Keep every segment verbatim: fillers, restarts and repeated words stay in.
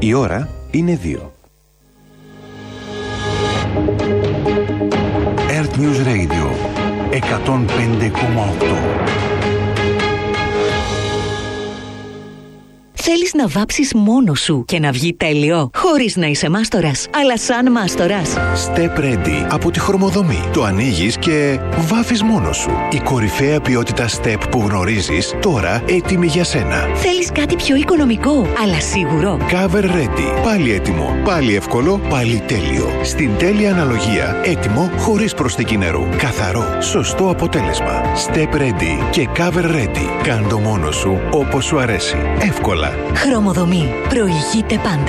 Η ώρα είναι δύο. Earth News Radio εκατόν πέντε κόμμα οκτώ. Θέλεις να βάψεις μόνος σου και να βγει τέλειο, χωρίς να είσαι μάστορας, αλλά σαν μάστορας? Step Ready από τη Χρωμοδομή. Το ανοίγεις και βάφεις μόνος σου. Η κορυφαία ποιότητα Step που γνωρίζεις, τώρα έτοιμη για σένα. Θέλεις κάτι πιο οικονομικό, αλλά σίγουρο? Cover Ready. Πάλι έτοιμο, πάλι εύκολο, πάλι τέλειο. Στην τέλεια αναλογία, έτοιμο χωρίς προσθήκη νερού. Καθαρό, σωστό αποτέλεσμα. Step Ready και Cover Ready. Κάν' το μόνος σου όπως σου αρέσει. Εύκολα. Χρωμοδομή. Προηγείται πάντα.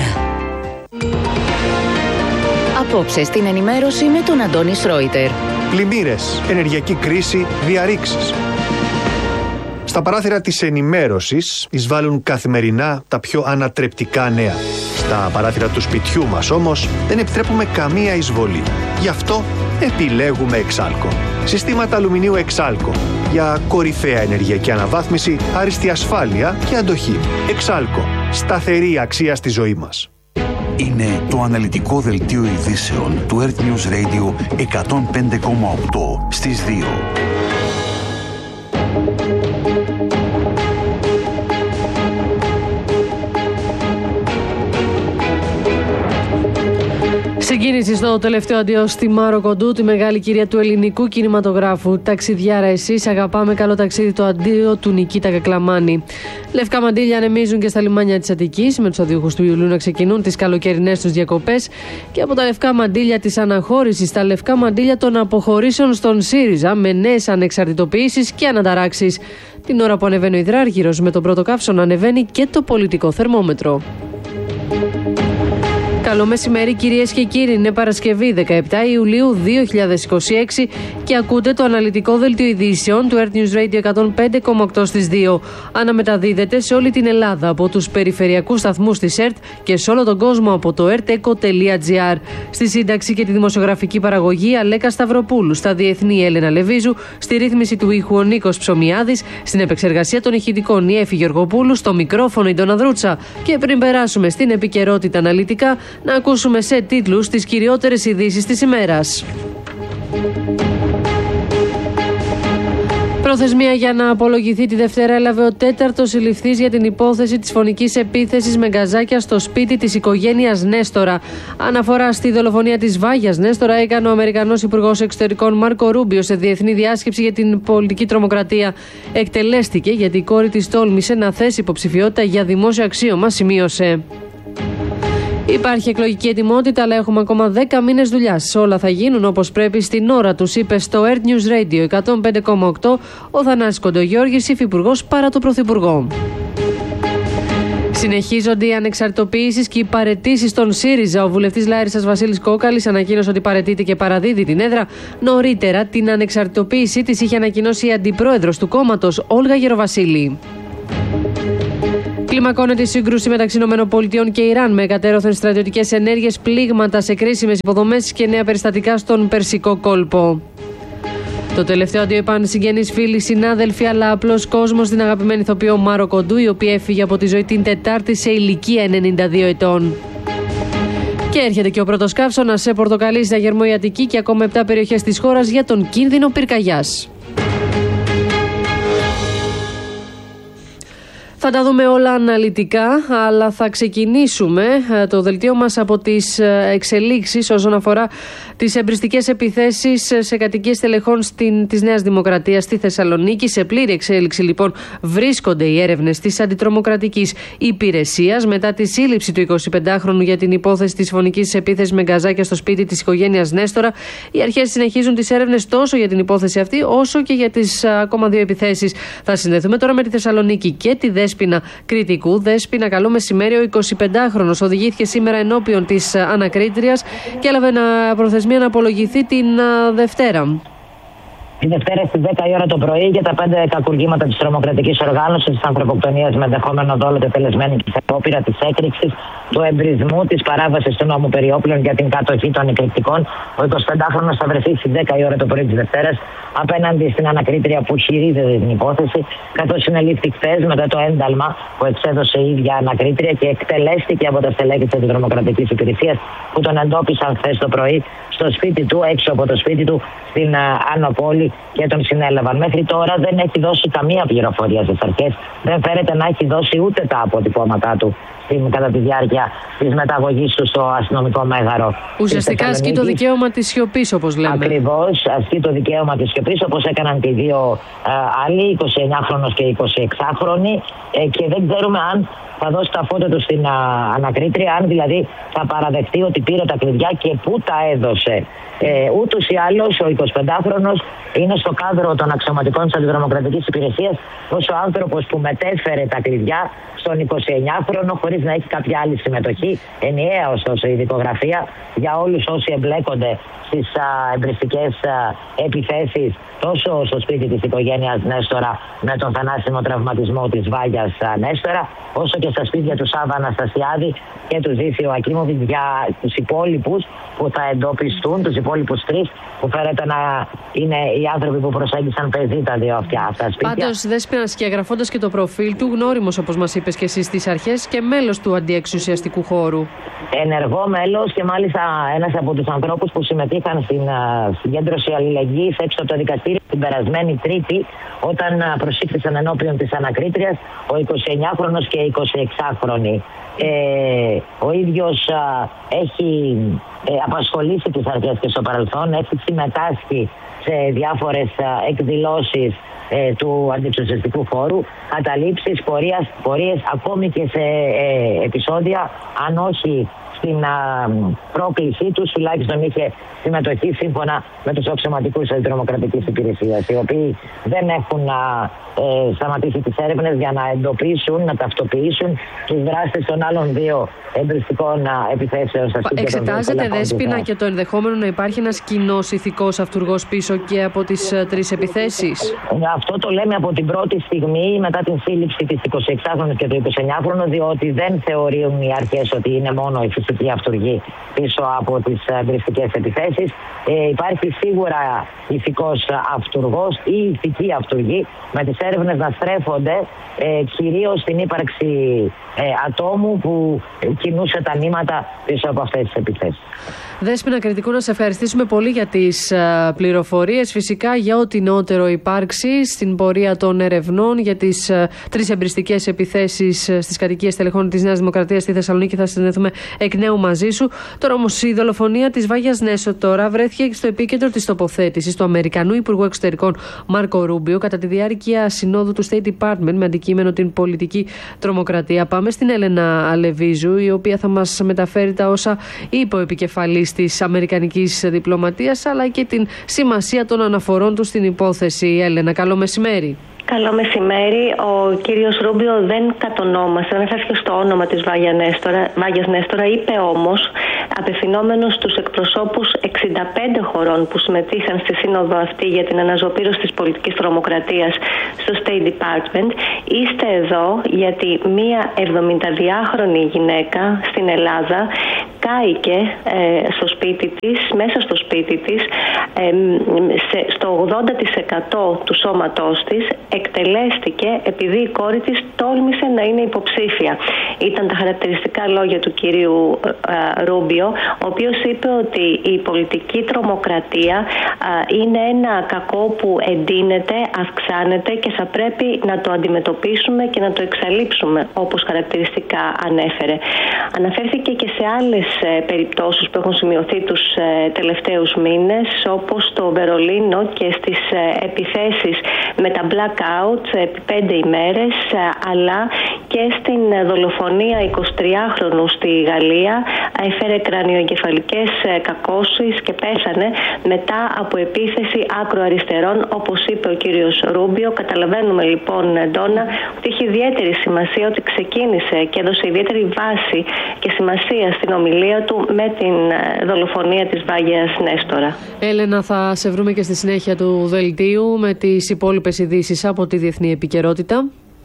Απόψε στην ενημέρωση με τον Αντώνη Σρόιτερ. Πλημμύρες, ενεργειακή κρίση, διαρρήξεις. Στα παράθυρα της ενημέρωσης εισβάλλουν καθημερινά τα πιο ανατρεπτικά νέα. Στα παράθυρα του σπιτιού μας όμως δεν επιτρέπουμε καμία εισβολή. Γι' αυτό επιλέγουμε Εξάλκο. Συστήματα αλουμινίου Εξάλκο για κορυφαία ενεργειακή αναβάθμιση, άριστη ασφάλεια και αντοχή. Εξάλκο. Σταθερή αξία στη ζωή μας. Είναι το αναλυτικό δελτίο ειδήσεων του Earth News Radio εκατόν πέντε κόμμα οκτώ στις δύο. Συγκίνηση στο τελευταίο αντίο στη Μάρο Κοντού, τη μεγάλη κυρία του ελληνικού κινηματογράφου. Ταξιδιάρα εσείς, αγαπάμε, καλό ταξίδι, το αντίο του Νικήτα Κακλαμάνη. Λευκά μαντήλια ανεμίζουν και στα λιμάνια της Αττικής, με τους οδηγούς του Ιουλίου να ξεκινούν τις καλοκαιρινές τους διακοπές. Και από τα λευκά μαντήλια της αναχώρησης στα λευκά μαντήλια των αποχωρήσεων στον ΣΥΡΙΖΑ, με νέες ανεξαρτητοποιήσεις και αναταράξεις. Την ώρα που ανεβαίνει ο υδράργυρος, με τον πρώτο καύσωνα ανεβαίνει και το πολιτικό θερμόμετρο. Καλό μεσημέρι κυρίες και κύριοι, είναι Παρασκευή δεκαεπτά Ιουλίου δύο χιλιάδες είκοσι έξι και ακούτε το αναλυτικό δελτίο ειδήσεων του Earth News Radio εκατόν πέντε κόμμα οκτώ στις δύο. Αναμεταδίδεται σε όλη την Ελλάδα από τους περιφερειακούς σταθμούς της ΕΡΤ και σε όλο τον κόσμο από το ερτεκο τελεία τζι άρ. Στη σύνταξη και τη δημοσιογραφική παραγωγή Αλέκα Σταυροπούλου, στα διεθνή Έλενα Λεβίζου, στη ρύθμιση του ήχου ο Νίκος Ψωμιάδης, στην επεξεργασία των ηχητικών η Έφη Γεωργοπούλου, στο μικρόφωνο η Ντόνα Δρούτσα. Και πριν περάσουμε στην επικαιρότητα αναλυτικά, να ακούσουμε σε τίτλους τις κυριότερες ειδήσεις της ημέρας. Προθεσμία για να απολογηθεί τη Δευτέρα έλαβε ο τέταρτος συλληφθής για την υπόθεση της φωνικής επίθεσης με γκαζάκια στο σπίτι της οικογένειας Νέστορα. Αναφορά στη δολοφονία της Βάγιας Νέστορα έκανε ο Αμερικανός Υπουργός Εξωτερικών Μάρκο Ρούμπιο σε διεθνή διάσκεψη για την πολιτική τρομοκρατία. Εκτελέστηκε γιατί η κόρη της τόλμησε να θέσει υποψηφιότητα για δημόσιο αξίωμα, σημείωσε. Υπάρχει εκλογική ετοιμότητα, αλλά έχουμε ακόμα δέκα μήνες δουλειάς. Όλα θα γίνουν όπως πρέπει στην ώρα τους, είπε στο Earth News Radio εκατόν πέντε κόμμα οκτώ ο Θανάσης Κοντογιώργης, υφυπουργός παρά το Πρωθυπουργό. Συνεχίζονται οι ανεξαρτητοποιήσεις και οι παραιτήσεις των ΣΥΡΙΖΑ. Ο βουλευτής Λάρισας Βασίλης Κόκαλης ανακοίνωσε ότι παραιτείται και παραδίδει την έδρα. Νωρίτερα την ανεξαρτητοποίησή της είχε ανακοινώσει η αντιπρόεδρος του κόμματος, Όλγα Γεροβασίλη. Κλιμακώνεται η σύγκρουση μεταξύ ΗΠΑ και Ιράν με κατέρωθεν στρατιωτικές ενέργειες, πλήγματα σε κρίσιμες υποδομές και νέα περιστατικά στον Περσικό κόλπο. Το τελευταίο αντίο είπαν συγγενείς, φίλοι, συνάδελφοι, αλλά απλός κόσμος στην αγαπημένη ηθοποιό Μάρο Κοντού, η οποία έφυγε από τη ζωή την Τετάρτη σε ηλικία ενενήντα δύο ετών. Και έρχεται και ο πρώτος καύσωνας σε Πορτοκαλί, Αγερμό, η Αττική και ακόμα επτά περιοχές της χώρας για τον κίνδυνο πυρκαγιάς. Θα τα δούμε όλα αναλυτικά, αλλά θα ξεκινήσουμε το δελτίο μας από τις εξελίξεις όσον αφορά τις εμπριστικές επιθέσεις σε κατοικίες τελεχών στην, της Νέας Δημοκρατίας στη Θεσσαλονίκη. Σε πλήρη εξέλιξη λοιπόν βρίσκονται οι έρευνες της Αντιτρομοκρατικής Υπηρεσίας μετά τη σύλληψη του εικοσιπεντάχρονου για την υπόθεση της φωνικής επίθεσης με γκαζάκια στο σπίτι της οικογένειας Νέστορα. Οι αρχές συνεχίζουν τις έρευνες τόσο για την υπόθεση αυτή όσο και για τις ακόμα δύο επιθέσεις. Θα συνδεθούμε τώρα με τη Θεσσαλονίκη και τη Δέσποινα Κρητικού. Δέσποινα, καλό μεσημέρι. Ο εικοσιπεντάχρονος οδηγήθηκε σήμερα ενώπιον της ανακρίτριας και έλαβε να προθεσμία να απολογηθεί την Δευτέρα. Τη Δευτέρα στις δέκα η ώρα το πρωί για τα πέντε κακουργήματα της τρομοκρατικής οργάνωσης, της ανθρωποκτονίας με ενδεχόμενο δόλο τελεσμένη της απόπειρα, της έκρηξης, του εμπρισμού, της παράβασης του νόμου περί όπλων για την κατοχή των εκρηκτικών. Ο εικοσιπεντάχρονος θα βρεθεί στις δέκα η ώρα το πρωί της Δευτέρας απέναντι στην ανακρίτρια που χειρίζεται την υπόθεση, καθώς συνελήφθη χθες μετά το ένταλμα που εξέδωσε η ίδια ανακρίτρια και εκτελέστηκε από τα στελέχη της Αντιτρομοκρατικής Υπηρεσίας που τον εντόπισαν χθες το πρωί στο σπίτι του, έξω από το σπίτι του, στην Άνω Πόλη και τον συνέλαβαν. Μέχρι τώρα δεν έχει δώσει καμία πληροφορία στις αρχές, δεν φέρεται να έχει δώσει ούτε τα αποτυπώματά του στην, κατά τη διάρκεια της μεταγωγής του στο αστυνομικό μέγαρο. Ουσιαστικά ασκεί το δικαίωμα της σιωπής, όπως λέμε. Ακριβώς, ασκεί το δικαίωμα της σιωπής, όπως έκαναν και οι δύο ε, άλλοι, εικοσιεννιάχρονος και εικοσιεξάχρονοι, ε, και δεν ξέρουμε αν θα δώσει τα φώτα του στην α, ανακρίτρια, αν δηλαδή θα παραδεχτεί ότι πήρε τα κλειδιά και πού τα έδωσε. Ε, ούτως ή άλλως ο εικοσιπεντάχρονος είναι στο κάδρο των αξιωματικών της Αντιτρομοκρατικής Υπηρεσίας ως ο άνθρωπος που μετέφερε τα κλειδιά στον εικοσιεννιάχρονο χωρίς να έχει κάποια άλλη συμμετοχή. Ενιαία ωστόσο η δικογραφία για όλους όσοι εμπλέκονται στις εμπριστικές επιθέσεις τόσο στο σπίτι της οικογένειας Νέστορα με τον θανάσιμο τραυματισμό της Βάγιας Νέστορα, όσο και στα σπίτια του Σάβα Αναστασιάδη και του Ζήσιου Ακίμοβιτ για τους υπόλοιπους που θα εντοπιστούν, τους υπόλοιπους τρεις που φέρεται να είναι οι άνθρωποι που προσέγγισαν πεζί τα δύο αυτιά αυτά σπίτια. Πάντως, Δέσποινα, σκιαγραφώντας και το προφίλ του, γνώριμος όπως μας είπες και εσείς στις αρχές και μέλος του αντιεξουσιαστικού χώρου. Ενεργό μέλος και μάλιστα ένας από τους ανθρώπους που συμμετείχαν στην uh, συγκέντρωση αλληλεγγύης έξω από το δικαστήριο την περασμένη Τρίτη, όταν uh, προσήχθησαν ενώπιον της ανακρίτριας ο εικοσιεννιάχρονος και εικοσιεξάχρονη. Ε, ο ίδιος uh, έχει ε, απασχολήσει τις αρχές και στο παρελθόν, έχει συμμετάσχει σε διάφορες uh, εκδηλώσεις ε, του αντιεξουσιαστικού χώρου, καταλήψεις, πορείες, πορείες ακόμη και σε ε, επεισόδια, αν όχι στην α, πρόκλησή τους, τουλάχιστον είχε συμμετοχή σύμφωνα με τους αξιωματικούς της Αντιτρομοκρατικής Υπηρεσίας, οι οποίοι δεν έχουν α, ε, σταματήσει τις έρευνες για να εντοπίσουν, να ταυτοποιήσουν τους δράστες των άλλων δύο εμπριστικών επιθέσεων στα σπίτια. Εξετάζεται, Δέσποινα, και το ενδεχόμενο να υπάρχει ένας κοινός ηθικός αυτουργός πίσω και από τις uh, τρεις επιθέσεις? Αυτό το λέμε από την πρώτη στιγμή μετά την σύλληψη της εικοσιεξάχρονης και του εικοσιεννιάχρονου, διότι δεν θεωρούν οι αρχές ότι είναι μόνο η φυσική αυτουργή πίσω από τις εμπριστικές επιθέσεις. Ε, υπάρχει σίγουρα ηθικός αυτουργός ή ηθική αυτουργή, με τις έρευνες να στρέφονται ε, κυρίως στην ύπαρξη ε, ατόμου που κινούσε τα νήματα πίσω από αυτές τις επιθέσεις. Δέσποινα Κρητικού, να σε ευχαριστήσουμε πολύ για τις uh, πληροφορίες, φυσικά για ό,τι νεότερο υπάρξει στην πορεία των ερευνών για τις uh, τρεις εμπριστικές επιθέσεις uh, στις κατοικίες τελεχών της Νέας Δημοκρατίας στη Θεσσαλονίκη. Θα συνδεθούμε εκ νέου μαζί σου. Τώρα όμως η δολοφονία της Βάγιας Νέστορα βρέθηκε στο επίκεντρο της τοποθέτησης του Αμερικανού Υπουργού Εξωτερικών Μάρκο Ρούμπιο κατά τη διάρκεια συνόδου του State Department με αντικείμενο την πολιτική τρομοκρατία. Πάμε στην Έλενα Αλεβίζου, η οποία θα μας μεταφέρει τα όσα είπε ο επικεφαλής της αμερικανικής διπλωματίας, αλλά και την σημασία των αναφορών του στην υπόθεση. Έλενα, καλό μεσημέρι. Καλό μεσημέρι. Ο κύριος Ρούμπιο δεν κατονόμασε, δεν έφερε στο όνομα της Βάγιας Νέστορα, Βάγιας Νέστορα. Είπε όμως, απευθυνόμενος στους εκπροσώπους εξήντα πέντε χωρών που συμμετείχαν στη σύνοδο αυτή για την αναζωπήρωση της πολιτικής τρομοκρατίας στο State Department, είστε εδώ γιατί μία εβδομηνταδυάχρονη γυναίκα στην Ελλάδα κάηκε ε, στο σπίτι της, μέσα στο σπίτι της, ε, σε, στο ογδόντα τοις εκατό του σώματός της, εκτελέστηκε επειδή η κόρη της τόλμησε να είναι υποψήφια. Ήταν τα χαρακτηριστικά λόγια του κυρίου ε, Ρούμπιο, ο οποίος είπε ότι η πολιτική τρομοκρατία ε, είναι ένα κακό που εντείνεται, αυξάνεται και θα πρέπει να το αντιμετωπίσουμε και να το εξαλείψουμε, όπως χαρακτηριστικά ανέφερε. Αναφέρθηκε και σε άλλες ε, περιπτώσεις που έχουν σημειωθεί τους ε, τελευταίους μήνες, όπως το Βερολίνο και στις ε, επιθέσεις με τα blackouts επί πέντε ημέρες, αλλά και στην δολοφονία εικοσιτριάχρονου στη Γαλλία. Έφερε κρανιοεγκεφαλικές κακώς νόσης και πέθανε μετά από επίθεση άκρο-αριστερών, όπως είπε ο κύριος Ρούμπιο. Καταλαβαίνουμε λοιπόν, Ντόνα, ότι έχει ιδιαίτερη σημασία, ότι ξεκίνησε και έδωσε ιδιαίτερη βάση και σημασία στην ομιλία του με την δολοφονία της Βάγιας Νέστορα. Έλενα, θα σε βρούμε και στη συνέχεια του δελτίου με τις υπόλοιπες ειδήσεις από τη διεθνή επικαιρότητα.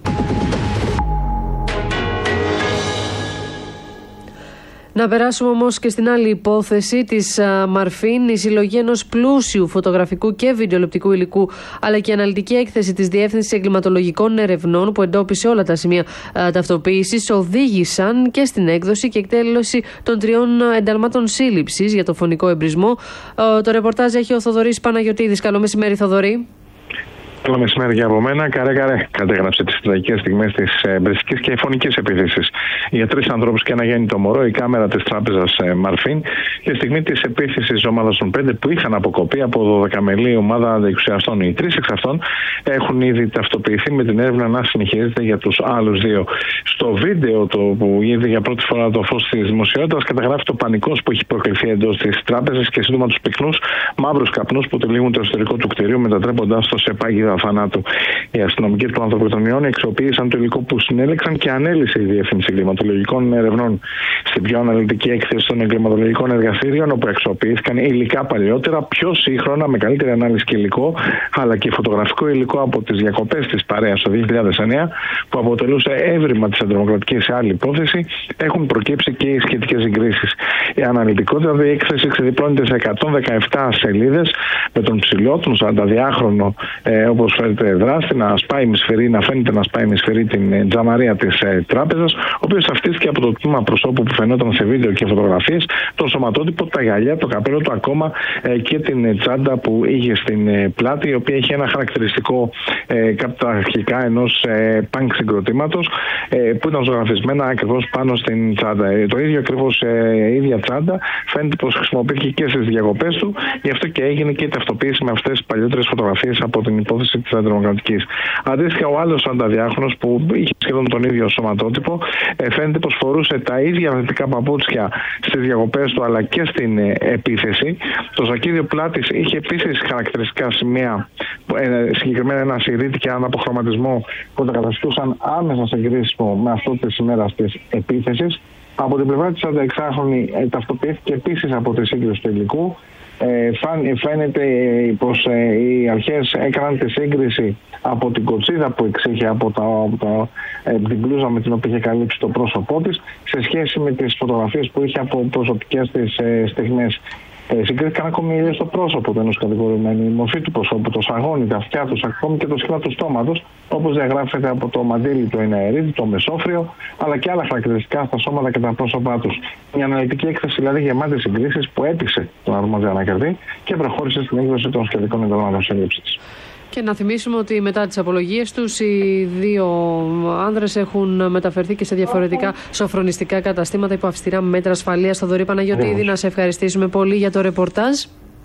Να περάσουμε όμως και στην άλλη υπόθεση της Μαρφίν, η συλλογή ενός πλούσιου φωτογραφικού και βιντεοληπτικού υλικού, αλλά και η αναλυτική έκθεση της Διεύθυνσης Εγκληματολογικών Ερευνών, που εντόπισε όλα τα σημεία ταυτοποίησης, οδήγησαν και στην έκδοση και εκτέλεση των τριών ενταλμάτων σύλληψης για το φωνικό εμπρισμό. Το ρεπορτάζ έχει ο Θοδωρής Παναγιωτίδης. Καλό μεσημέρι, Θοδωρή. Καλό μεσημέρι και από μένα. Καρέ Καρέ κατέγραψε τις τραγικές στιγμές της εμπριστικής και φωνικής επίθεσης για τρεις ανθρώπους και ένα γέννητο μωρό, η κάμερα της τράπεζας Μαρφίν, και στιγμή της επίθεσης ομάδας των πέντε που είχαν αποκοπεί από δωδεκαμελή ομάδα αντιεξουσιαστών. Οι τρεις εξ αυτών έχουν ήδη ταυτοποιηθεί, με την έρευνα να συνεχίζεται για τους άλλους δύο. Στο βίντεο το που είδε για πρώτη φορά το φως της δημοσιότητας, καταγράφει το πανικός που έχει προκληθεί εντός της τράπεζας και σύντομα τους πυκνούς μαύρους καπνούς που τυλίγουν το εσωτερικό του κτηρίου, μετατρέποντάς το σε πάγιδα θανάτου. Οι αστυνομικοί του ανθρωποκτονιών αξιοποίησαν το υλικό που συνέλεξαν και ανέλησε η Διεύθυνση Εγκληματολογικών Ερευνών στην πιο αναλυτική έκθεση των εγκληματολογικών εργαστήριων, όπου αξιοποιήθηκαν υλικά παλιότερα, πιο σύγχρονα, με καλύτερη ανάλυση και υλικό, αλλά και φωτογραφικό υλικό από τις διακοπές της παρέας το δύο χιλιάδες εννέα, που αποτελούσε έβριμα της αντιδημοκρατικής σε άλλη υπόθεση, έχουν προκύψει και οι σχετικές συγκρίσεις. Η αναλυτικότητα η έκθεση ξεδιπλώνεται σε εκατόν δεκαεπτά σελίδες, με τον ψηλό, τον σαρανταδυάχρονο, ε, όπως φαίνεται δράστη, να σπάει με σφυρί, να φαίνεται να σπάει με σφυρί την ε, τζαμαρία της ε, τράπεζας, ο οποίος ταυτίστηκε από το τμήμα προσώπου που φαινόταν σε βίντεο και φωτογραφίες, το σωματότυπο, τα γυαλιά, το καπέλο του, ακόμα ε, και την ε, τσάντα που είχε στην ε, πλάτη, η οποία είχε ένα χαρακτηριστικό ε, καταρχικά ενός ε, πανκ συγκροτήματος, ε, που ήταν ζωγραφισμένα ακριβώς πάνω στην τσάντα. Ε, το ίδιο ακριβώς ε, ίδια τσάντα φαίνεται πως χρησιμοποιήθηκε και στις διακοπές του, γι' αυτό και έγινε και η ταυτοποίηση με αυτές τις παλιότερες φωτογραφίες από την υπόθεση της Αντιδημοκρατικής. Αντίστοιχα, ο άλλος σαρανταδιάχρονος που είχε σχεδόν τον ίδιο σωματότυπο, ε, φαίνεται πως φορούσε τα ίδια αθλητικά παπούτσια στις διακοπές του αλλά και στην ε, επίθεση. Το σακίδιο πλάτης είχε επίσης χαρακτηριστικά σημεία, ε, συγκεκριμένα ένα σιρήτη και έναν αποχρωματισμό που τα καταστούσαν άμεσα συγκρίσιμο με αυτό της ημέρας της επίθεσης. Από την πλευρά της σαρανταεξάχρονη ε, ταυτοποιήθηκε επίσης από τη σύγκριση του υλικού. Ε, φαίνεται ε, πως ε, οι αρχές έκαναν τη σύγκριση από την κοτσίδα που εξήχε από, τα, από τα, ε, την μπλούζα με την οποία είχε καλύψει το πρόσωπό της, σε σχέση με τις φωτογραφίες που είχε από προσωπικές της ε, στιγμές. Ε, συγκρίθηκαν ακόμη ίδια στο πρόσωπο του ενός κατηγορουμένου, η μορφή του προσώπου, το σαγόνι, τα αυτιά του, ακόμη και το σχήμα του στόματος, όπως διαγράφεται από το μαντίλι του εναερίτη, το μεσόφριο, αλλά και άλλα χαρακτηριστικά στα σώματα και τα πρόσωπά τους. Μια αναλυτική έκθεση δηλαδή γεμάτη συγκρίσεις που έπεισε τον αρμόδιο ανακριτή και προχώρησε στην έκδοση των σχετικών ενταλμάτων σύλληψης. Και να θυμίσουμε ότι μετά τις απολογίες τους οι δύο άνδρες έχουν μεταφερθεί και σε διαφορετικά σοφρονιστικά καταστήματα υπό αυστηρά μέτρα ασφαλείας. Θοδωρή Παναγιωτίδη, να σε ευχαριστήσουμε πολύ για το ρεπορτάζ.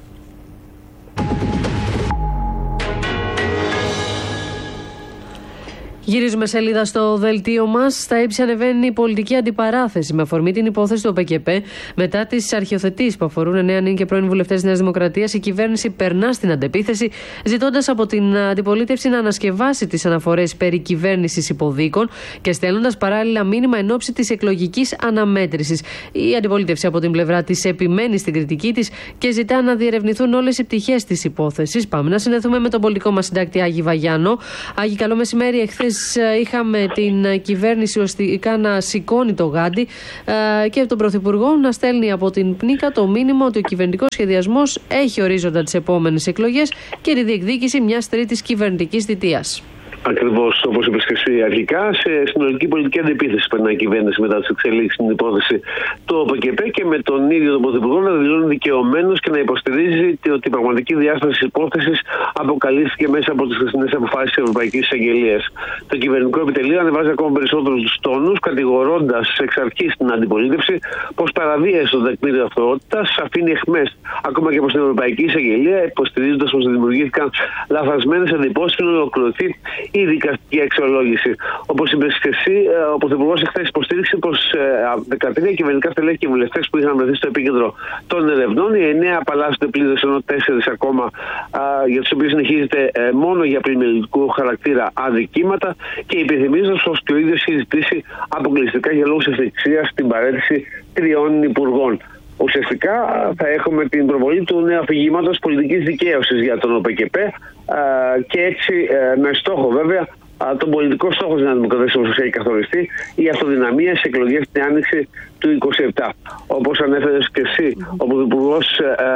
Γυρίζουμε σελίδα στο δελτίο μας. Στα ύψη ανεβαίνει η πολιτική αντιπαράθεση με αφορμή την υπόθεση του ΟΠΕΚΕΠΕ. Μετά τις αρχιοθετήσεις που αφορούν εννέα νυν και πρώην βουλευτές της Νέας Δημοκρατίας, η κυβέρνηση περνά στην αντεπίθεση, ζητώντας από την αντιπολίτευση να ανασκευάσει τις αναφορές περί κυβέρνησης υποδίκων και στέλνοντας παράλληλα μήνυμα εν ώψη της εκλογικής αναμέτρησης. Η αντιπολίτευση από την πλευρά της επιμένει στην κριτική της και ζητά να διερευνηθούν όλες οι πτυχές της υπόθεσης. Πάμε να συνδεθούμε με τον πολιτικό μας συντάκτη Άγη Βαγιάνο. Άγη, καλό μεσημέρι. Εχθές είχαμε την κυβέρνηση ουσιαστικά να σηκώνει το γάντι και τον Πρωθυπουργό να στέλνει από την Πνίκα το μήνυμα ότι ο κυβερνητικός σχεδιασμός έχει ορίζοντα τις επόμενες εκλογές και τη διεκδίκηση μιας τρίτης κυβερνητικής θητείας. Ακριβώς όπως είπες και εσύ αρχικά, σε συνολική πολιτική αντιπίθεση περνάει η κυβέρνηση μετά τις εξελίξεις στην υπόθεση του ΟΠΕΚΕΠΕ και με τον ίδιο τον Πρωθυπουργό να δηλώνει δικαιωμένος και να υποστηρίζει ότι η πραγματική διάσταση της υπόθεσης αποκαλύφθηκε μέσα από τις χθεσινές αποφάσεις της Ευρωπαϊκής Εισαγγελίας. Το κυβερνητικό επιτελείο ανεβάζει ακόμα περισσότερο τους τόνους, κατηγορώντας εξ αρχής την αντιπολίτευση πως παραβίασε το τεκμήριο αθωότητας, αφήνει αιχμές ακόμα και από την Ευρωπαϊκή Εισαγγελία, υποστηρίζοντας πως δημιουργήθηκαν λαθασμένες εντυπώσεις πριν ολοκληρωθεί η δικαστική αξιολόγηση. Όπως είπες και εσύ, ο Πρωθυπουργός εχθές υποστήριξε πως δεκατρία κυβερνητικά στελέχη και βουλευτές που είχαν βρεθεί στο επίκεντρο των ερευνών, οι εννέα απαλλάσσονται πλήρως, ενώ τέσσερις ακόμα για τους οποίους συνεχίζεται μόνο για πλημμυρικού χαρακτήρα αδικήματα, και υπενθυμίζω πως και ο ίδιος έχει ζητήσει αποκλειστικά για λόγους ευθυξίας την παραίτηση τριών υπουργών. Ουσιαστικά θα έχουμε την προβολή του νέου αφηγήματος πολιτικής δικαίωσης για τον ΟΠΚΠ και έτσι με στόχο βέβαια τον πολιτικό στόχο της Νέας Δημοκρατίας, όπως έχει καθοριστεί, η αυτοδυναμία στις εκλογές την άνοιξη του είκοσι επτά. Όπως ανέφερες και εσύ, ο Πρωθυπουργός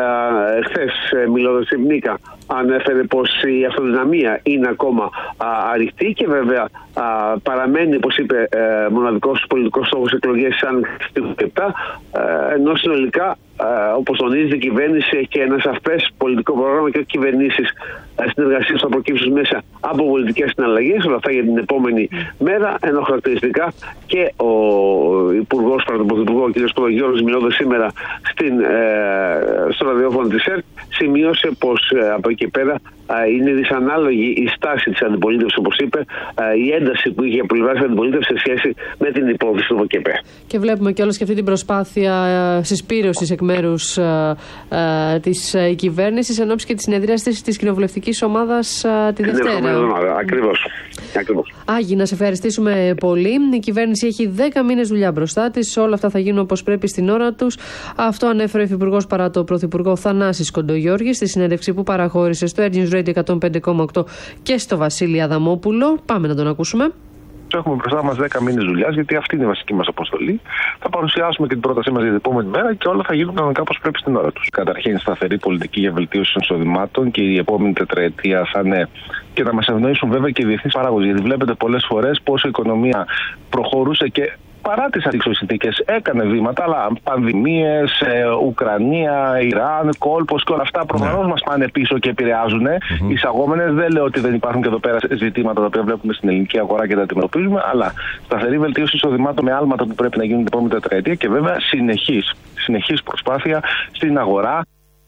χθες μιλώντας στην Νίκα ανέφερε πως η αυτοδυναμία είναι ακόμα αρρυκτή και βέβαια α, παραμένει, όπως είπε, ε, μοναδικός πολιτικός στόχος εκλογές της άνοιξης του είκοσι επτά, ε, ενώ συνολικά, ε, όπως τονίζεται, η κυβέρνηση έχει και ένα σαφές πολιτικό πρόγραμμα και όχι κυβερνήσεις συνεργασίες θα προκύψουν μέσα από πολιτικές συναλλαγές, όλα αυτά για την επόμενη μέρα, ενώ χαρακτηριστικά και ο Υπουργός, παρά τον Πρωθυπουργό, ο κ. Κοντογιώργης, μιλώντας σήμερα στην, ε, στο ραδιόφωνο της ΕΡΤ, σημείωσε πως ε, από εκεί πέρα ε, είναι δυσανάλογη η στάση της αντιπολίτευσης, όπως είπε, ε, η ένταση που είχε από πλευράς της αντιπολίτευσης σε σχέση με την υπόθεση του ΟΠΚΠ. Και βλέπουμε κιόλας και αυτή την προσπάθεια ε, συσπήρωσης εκ μέρους ε, ε, της ε, κυβέρνησης εν ώψη και της συνεδρίασης της κοινοβουλευτικής ομάδας ε, τη Δευτέρα. Ακριβώς. Ακριβώς. Άγι, να σε ευχαριστήσουμε πολύ. Η κυβέρνηση έχει δέκα μήνες δουλειά μπροστά της. Όλα αυτά θα γίνουν όπως πρέπει στην ώρα τους. Αυτό ανέφερε ο Υφυπουργός παρά το Πρωθυπουργό Θανάσης Κοντογιώργης στη συνέντευξη που παραχώρησε στο Air News Radio εκατόν πέντε κόμμα οκτώ και στο Βασίλη Αδαμόπουλο. Πάμε να τον ακούσουμε. Έχουμε μπροστά μας δέκα μήνες δουλειάς, γιατί αυτή είναι η βασική μας αποστολή. Θα παρουσιάσουμε και την πρότασή μας για την επόμενη μέρα και όλα θα γίνουν κανονικά όπως πρέπει στην ώρα τους. Καταρχήν, σταθερή πολιτική για βελτίωση των εισοδημάτων και η επόμενη τετραετία θα είναι και να μας ευνοήσουν βέβαια και οι διεθνείς παράγοντες. Γιατί βλέπετε πολλές φορές πώς η οικονομία προχωρούσε και παρά τις αντίξωες συνθήκες έκανε βήματα, αλλά πανδημίες, ε, Ουκρανία, Ιράν, κόλπος και όλα αυτά προφανώς μας πάνε πίσω και επηρεάζουν. Mm-hmm. Εισαγόμενες, δεν λέω ότι δεν υπάρχουν και εδώ πέρα ζητήματα τα οποία βλέπουμε στην ελληνική αγορά και τα αντιμετωπίζουμε, αλλά σταθερή βελτίωση εισοδημάτων με άλματα που πρέπει να γίνουν την επόμενη τετραετία και βέβαια συνεχής, συνεχής προσπάθεια στην αγορά.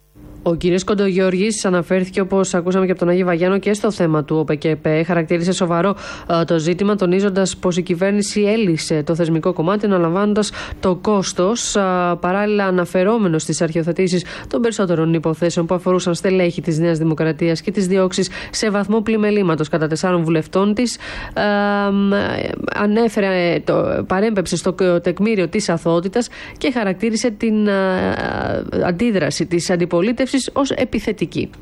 Ο κ. Κοντογιώργης αναφέρθηκε, όπως ακούσαμε και από τον Άγιο Βαγιάνο, και στο θέμα του ΟΠΚΠ. Χαρακτήρισε σοβαρό uh, το ζήτημα, τονίζοντας πως η κυβέρνηση έλυσε το θεσμικό κομμάτι, αναλαμβάνοντας το κόστος, uh, παράλληλα αναφερόμενος στις αρχιοθετήσεις των περισσότερων υποθέσεων που αφορούσαν στελέχη της Νέας Δημοκρατίας και τις διώξεις σε βαθμό πλημελήματος κατά τεσσάρων βουλευτών της. Uh, ανέφερε, το, παρέμπεψε στο τεκμήριο της αθωότητας και χαρακτήρισε την uh, αντίδραση της αντιπολίτευσης ως επιθετική.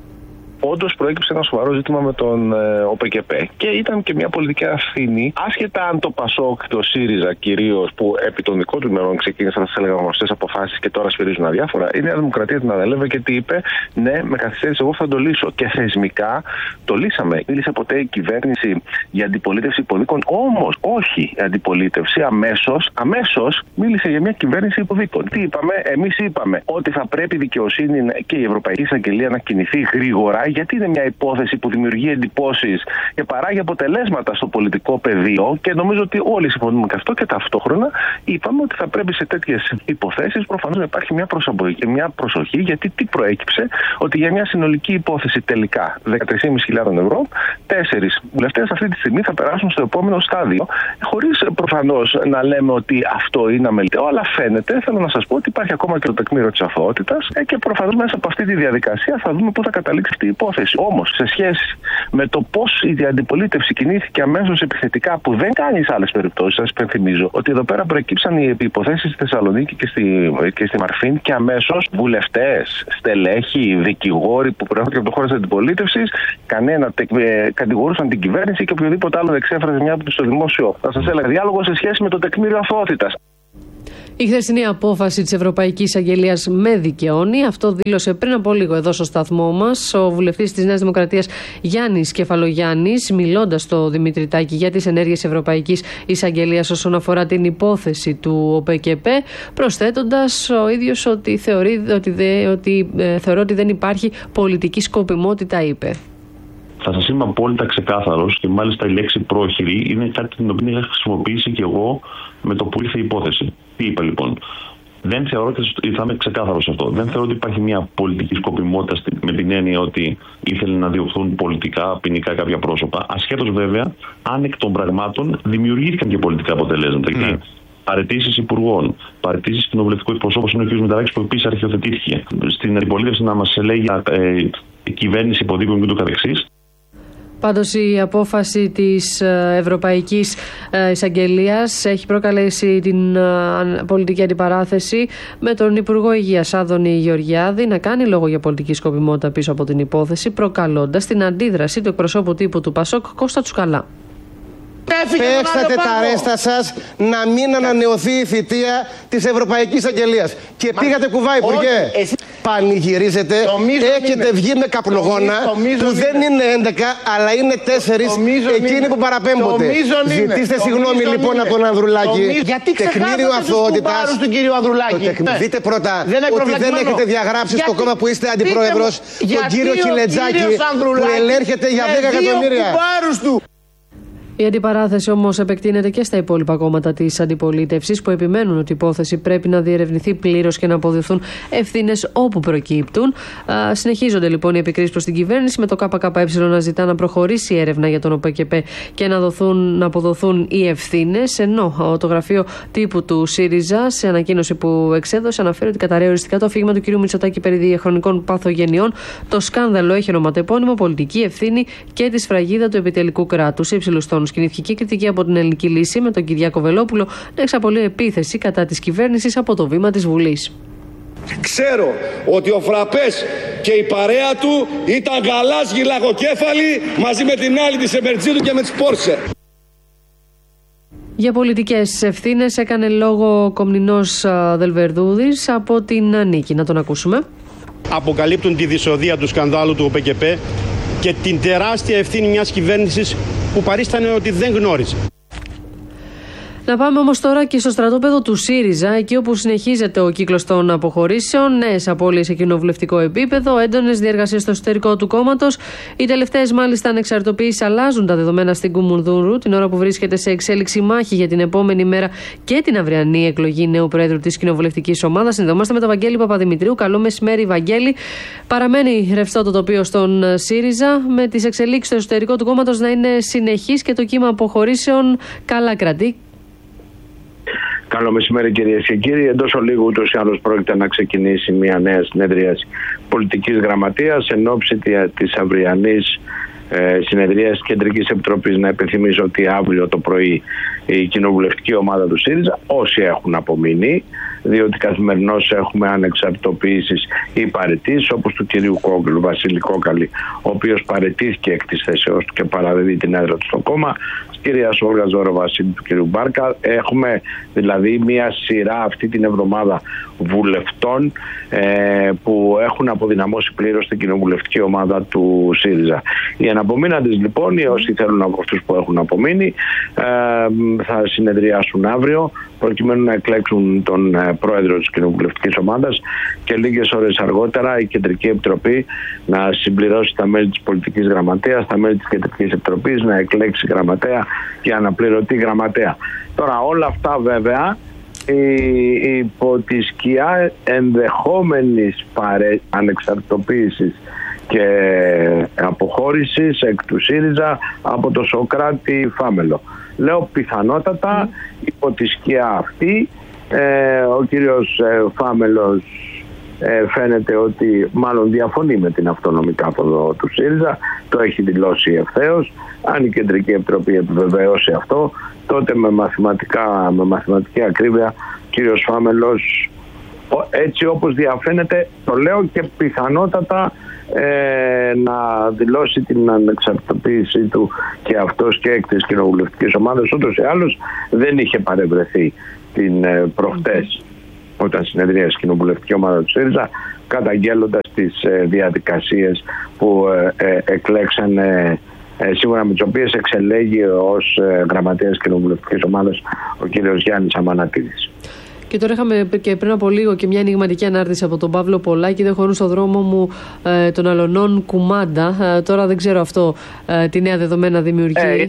Όντως προέκυψε ένα σοβαρό ζήτημα με τον ε, ΟΠΚΠ και ήταν και μια πολιτική ευθύνη, άσχετα αν το ΠΑΣΟΚ, το ΣΥΡΙΖΑ κυρίως, που επί των δικών του μερών ξεκίνησαν να έλεγα γνωστές αποφάσεις και τώρα σφυρίζουν αδιάφορα, η Νέα Δημοκρατία την ανέλαβε και τι είπε, ναι, με καθυστέρηση εγώ θα το λύσω. Και θεσμικά το λύσαμε. Μίλησε ποτέ η κυβέρνηση για αντιπολίτευση υποδίκων? Όμως, όχι η αντιπολίτευση, αμέσως, αμέσως μίλησε για μια κυβέρνηση υποδίκων. Τι είπαμε? Εμείς είπαμε ότι θα πρέπει η δικαιοσύνη και η Ευρωπαϊκή Εισαγγελία να κινηθεί γρήγορα, γιατί είναι μια υπόθεση που δημιουργεί εντυπώσεις και παράγει αποτελέσματα στο πολιτικό πεδίο και νομίζω ότι όλοι συμφωνούμε και αυτό, και ταυτόχρονα είπαμε ότι θα πρέπει σε τέτοιες υποθέσεις προφανώς να υπάρχει μια προσοχή, μια προσοχή, γιατί τι προέκυψε? Ότι για μια συνολική υπόθεση τελικά δεκατρείς χιλιάδες πεντακόσια ευρώ, τέσσερις βουλευτές αυτή τη στιγμή θα περάσουν στο επόμενο στάδιο, χωρίς προφανώς να λέμε ότι αυτό είναι αμεληταίο, αλλά φαίνεται, θέλω να σας πω, ότι υπάρχει ακόμα και το τεκμήριο της αθωότητας και προφανώς μέσα από αυτή τη διαδικασία θα δούμε πού θα καταλήξει αυτή η υπόθεση. Όμως, σε σχέση με το πώς η αντιπολίτευση κινήθηκε αμέσως επιθετικά, που δεν κάνει σε άλλες περιπτώσεις, σας υπενθυμίζω ότι εδώ πέρα προεκύψαν οι υποθέσεις στη Θεσσαλονίκη και στη, και στη Μαρφίν και αμέσως βουλευτές, στελέχοι, δικηγόροι που προέρχονται από το χώρο της αντιπολίτευσης, κανένα ε, κατηγορούσαν την κυβέρνηση και οποιοδήποτε άλλο εξέφραζε μια από το στο δημόσιο, θα σας έλεγα, διάλογο σε σχέση με το τεκμήριο αθωότητας. Η χθεσινή απόφαση της Ευρωπαϊκής Αγγελίας με δικαιώνει. Αυτό δήλωσε πριν από λίγο εδώ στο σταθμό μας ο βουλευτής της Νέας Δημοκρατίας Γιάννης Κεφαλογιάννης, μιλώντας στο Δημήτρη Τάκη για τις ενέργειες Ευρωπαϊκής Εισαγγελίας όσον αφορά την υπόθεση του ΟΠΚΠ, προσθέτοντας ο ίδιος ότι θεωρεί ότι, δε, ότι, ε, θεωρώ ότι δεν υπάρχει πολιτική σκοπιμότητα, είπε. Θα σας είμαι απόλυτα ξεκάθαρος και μάλιστα η λέξη πρόχειρη είναι κάτι την οποία είχα χρησιμοποιήσει και εγώ με το που ήρθε η υπόθεση. Τι είπα λοιπόν? Δεν θεωρώ ότι θα είμαι ξεκάθαρος σε αυτό. Δεν θεωρώ ότι υπάρχει μια πολιτική σκοπιμότητα με την έννοια ότι ήθελε να διωχθούν πολιτικά, ποινικά κάποια πρόσωπα. Ασχέτως βέβαια αν εκ των πραγμάτων δημιουργήθηκαν και πολιτικά αποτελέσματα. Mm. Παραιτήσεις υπουργών, παραιτήσεις κοινοβουλευτικού εκπροσώπου, είναι ο κ. Μηταράκης που επίσης αρχιοθετήθηκε. Στην αντιπολίτευση να μας έλεγε ε, κυβέρνηση υποδίκων και το καθεξής. Πάντως η απόφαση της Ευρωπαϊκής Εισαγγελίας έχει προκαλέσει την πολιτική αντιπαράθεση με τον Υπουργό Υγείας Άδωνη Γεωργιάδη να κάνει λόγο για πολιτική σκοπιμότητα πίσω από την υπόθεση, προκαλώντας την αντίδραση του εκπροσώπου τύπου του Πασόκ Κώστα Τσουκαλά. Παίξατε τα ρέστα σας να μην ανανεωθεί η θητεία της Ευρωπαϊκής Αγγελίας. Και Μα... πήγατε κουβά, Υπουργέ. Εσύ... Πανηγυρίζετε, έχετε είναι. βγει με καπνογόνα που δεν είναι έντεκα αλλά είναι τέσσερις εκείνοι που παραπέμπονται. Ζητήστε συγγνώμη λοιπόν είναι. από τον Ανδρουλάκη. Γιατί τεκμήριο αθωότητας του κύριου Ανδρουλάκη. Ναι. Δείτε πρώτα δεν ότι δεν έχετε διαγράψει Γιατί... στο κόμμα που είστε αντιπρόεδρος τον κύριο Κιλετζάκη που ελέγχεται για δέκα εκατομμύρια. Η αντιπαράθεση όμως επεκτείνεται και στα υπόλοιπα κόμματα της αντιπολίτευσης που επιμένουν ότι η υπόθεση πρέπει να διερευνηθεί πλήρως και να αποδοθούν ευθύνες όπου προκύπτουν. Α, συνεχίζονται λοιπόν οι επικρίσεις προς την κυβέρνηση με το ΚΚΕ να ζητά να προχωρήσει η έρευνα για τον ΟΠΕΚΕΠΕ και να, δοθούν, να αποδοθούν οι ευθύνες. Ενώ το γραφείο τύπου του ΣΥΡΙΖΑ σε ανακοίνωση που εξέδωσε αναφέρει ότι καταρρέει οριστικά το αφήγημα του κ. Μητσοτάκη περί διαχρονικών παθογενειών. Το σκάνδαλο έχει ονοματεπώνυμο πολιτική ευθύνη και τη σφραγίδα του επιτελικού κράτους. Σε υψηλούς τόνους κινήθηκε και κριτική από την Ελληνική Λύση με τον Κυριάκο Βελόπουλο να εξαπολύει επίθεση κατά της κυβέρνησης από το βήμα της Βουλής. Ξέρω ότι ο Φραπές και η παρέα του ήταν γαλάζιοι λαγοκέφαλοι μαζί με την άλλη της Εμερτζίδου και με τις Πόρσε. Για πολιτικές ευθύνες έκανε λόγο ο Κομνηνός Δελβερδούδης από την Νίκη. Να τον ακούσουμε. Αποκαλύπτουν τη δυσοδεία του σκανδάλου του ΟΠΕΚΕΠΕ και την τεράστια ευθύνη μιας κυβέρνησης που παρίστανε ότι δεν γνώριζε. Να πάμε όμως τώρα και στο στρατόπεδο του ΣΥΡΙΖΑ, εκεί όπου συνεχίζεται ο κύκλος των αποχωρήσεων, νέες απώλειες σε κοινοβουλευτικό επίπεδο, έντονες διεργασίες στο εσωτερικό του κόμματος. Οι τελευταίες μάλιστα ανεξαρτητοποιήσεις αλλάζουν τα δεδομένα στην Κουμουνδούρου, την ώρα που βρίσκεται σε εξέλιξη μάχη για την επόμενη μέρα και την αυριανή εκλογή νέου Προέδρου της κοινοβουλευτικής ομάδας. Συνδεόμαστε με τον Βαγγέλη Παπαδημητρίου. Καλό μεσημέρι, Βαγγέλη. Παραμένει ρευστό το τοπίο στον ΣΥΡΙΖΑ, με τις εξελίξεις στο εσωτερικό του κόμματος να είναι συνεχείς και το κύμα αποχωρήσεων καλά κρατεί. Καλό μεσημέρι, κυρίες και κύριοι. Εντός ολίγου ούτως ή άλλως πρόκειται να ξεκινήσει μια νέα συνεδρίαση πολιτικής γραμματείας εν ώψη της αυριανής ε, συνεδρίας Κεντρικής Επιτροπής. Να επιθυμίσω ότι αύριο το πρωί η κοινοβουλευτική ομάδα του ΣΥΡΙΖΑ, όσοι έχουν απομείνει, διότι καθημερινώς έχουμε ανεξαρτητοποιήσεις ή παραιτήσεις, όπως του κυρίου Κόκκαλου, Βασίλη Κόκκαλη, ο οποίος παραιτήθηκε εκ της θέσεώς του και παραδίδει την έδρα του στο κόμμα, της κυρίας Όλγα Ζώρο Βασίλη, του κυρίου Μπάρκα. Έχουμε δηλαδή μια σειρά αυτή την εβδομάδα βουλευτών ε, που έχουν αποδυναμώσει πλήρως την κοινοβουλευτική ομάδα του ΣΥΡΙΖΑ. Οι αναπομείναντες λοιπόν, οι όσοι θέλουν από αυτούς που έχουν απομείνει, ε, θα συνεδριάσουν αύριο προκειμένου να εκλέξουν τον ε, πρόεδρο της κοινοβουλευτικής ομάδας και λίγες ώρες αργότερα η Κεντρική Επιτροπή να συμπληρώσει τα μέλη της πολιτικής γραμματείας, τα μέλη της Κεντρικής Επιτροπής, να εκλέξει γραμματέα και αναπληρωτή γραμματέα. Τώρα όλα αυτά βέβαια υπό τη σκιά ενδεχόμενης παρέ... ανεξαρτητοποίησης και αποχώρησης εκ του ΣΥΡΙΖΑ από το Σωκράτη Φάμελο. Λέω πιθανότατα mm. υπό τη σκιά αυτή ε, ο κύριος ε, Φάμελος ε, φαίνεται ότι μάλλον διαφωνεί με την αυτόνομη κάθοδο του ΣΥΡΙΖΑ, το έχει δηλώσει ευθέως. Αν η Κεντρική Επιτροπή επιβεβαιώσει αυτό, τότε με, μαθηματικά, με μαθηματική ακρίβεια ο κύριος Φάμελος, έτσι όπως διαφαίνεται, το λέω, και πιθανότατα ε, να δηλώσει την ανεξαρτητοποίησή του και αυτός και εκ της κοινοβουλευτικής ομάδας. Ούτως ή άλλως δεν είχε παρευρεθεί την ε, προχτές όταν συνεδρίασε η κοινοβουλευτική ομάδα του ΣΥΡΙΖΑ, καταγγέλλοντας τις ε, διαδικασίες που ε, ε, εκλέξανε, ε, σύμφωνα με τις οποίες εξελέγει ως ε, γραμματέας κοινοβουλευτικής ομάδας ο κύριος Γιάννης Αμανατίδης. Και τώρα είχαμε και πριν από λίγο και μια ενηγματική ανάρτηση από τον Παύλο Πολάκη. Δεν χωρούν στο δρόμο μου ε, των αλωνών κουμάντα. Ε, τώρα δεν ξέρω αυτό ε, τι νέα δεδομένα δημιουργεί. Ε,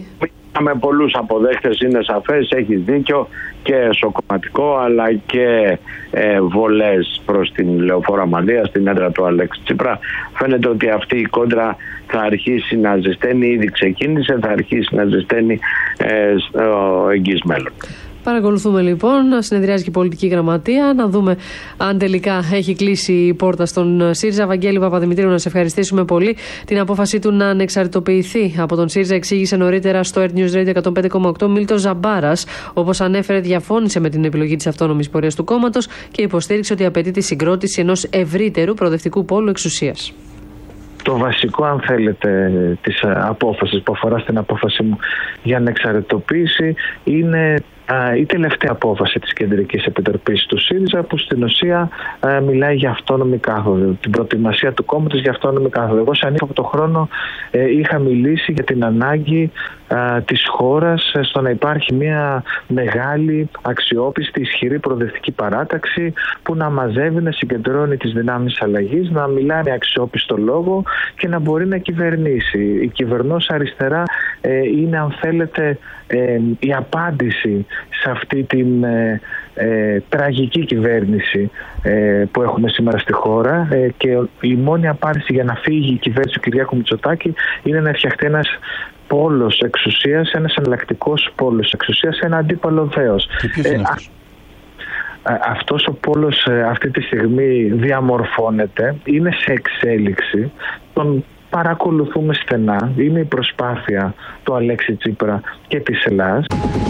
με πολλούς αποδέχτες, είναι σαφές, έχεις δίκιο, και εσωκομματικό αλλά και ε, βολές προς την Λεωφόρο Αμαλία, στην έδρα του Αλέξη Τσίπρα. Φαίνεται ότι αυτή η κόντρα θα αρχίσει να ζεσταίνει, ήδη ξεκίνησε, θα αρχίσει να ζεσταίνει ε, στο εγγύς μέλλον. Παρακολουθούμε λοιπόν, να συνεδριάζει και η πολιτική γραμματεία, να δούμε αν τελικά έχει κλείσει η πόρτα στον ΣΥΡΙΖΑ. Βαγγέλη Παπαδημητρίου, να σε ευχαριστήσουμε πολύ. Την απόφασή του να ανεξαρτητοποιηθεί από τον ΣΥΡΙΖΑ εξήγησε νωρίτερα στο Earth News Radio εκατόν πέντε κόμμα οκτώ Μίλτος Ζαμπάρας. Όπως ανέφερε, διαφώνησε με την επιλογή της αυτόνομης πορείας του κόμματος και υποστήριξε ότι απαιτεί τη συγκρότηση ενός ευρύτερου προοδευτικού πόλου εξουσίας. Το βασικό, αν θέλετε, της απόφασης που αφορά στην απόφαση μου για ανεξαρτητοποίηση είναι α, η τελευταία απόφαση της Κεντρικής Επιτροπής του ΣΥΡΙΖΑ, που στην ουσία α, μιλάει για αυτόνομη κάθοδο, την προετοιμασία του κόμματος για αυτόνομη κάθοδο. Εγώ σαν από το χρόνο ε, είχα μιλήσει για την ανάγκη α, της χώρας στο να υπάρχει μια μεγάλη, αξιόπιστη, ισχυρή προοδευτική παράταξη που να μαζεύει, να συγκεντρώνει τις δυνάμεις αλλαγής, να μιλάει με αξιόπιστο λόγο και να μπορεί να κυβερνήσει. Η κυβερνώσα αριστερά ε, είναι, αν θέλετε, ε, η απάντηση σε αυτή την ε, ε, τραγική κυβέρνηση ε, που έχουμε σήμερα στη χώρα, ε, και η μόνη απάντηση για να φύγει η κυβέρνηση του Κυριάκου Μητσοτάκη είναι να φτιαχτεί ένας πόλος εξουσίας, ένας εναλλακτικός πόλος εξουσίας, ένα αντίπαλο δέος. Αυτός ο πόλος αυτή τη στιγμή διαμορφώνεται, είναι σε εξέλιξη, τον παρακολουθούμε στενά, είναι η προσπάθεια του Αλέξη Τσίπρα και της Ελλάδας.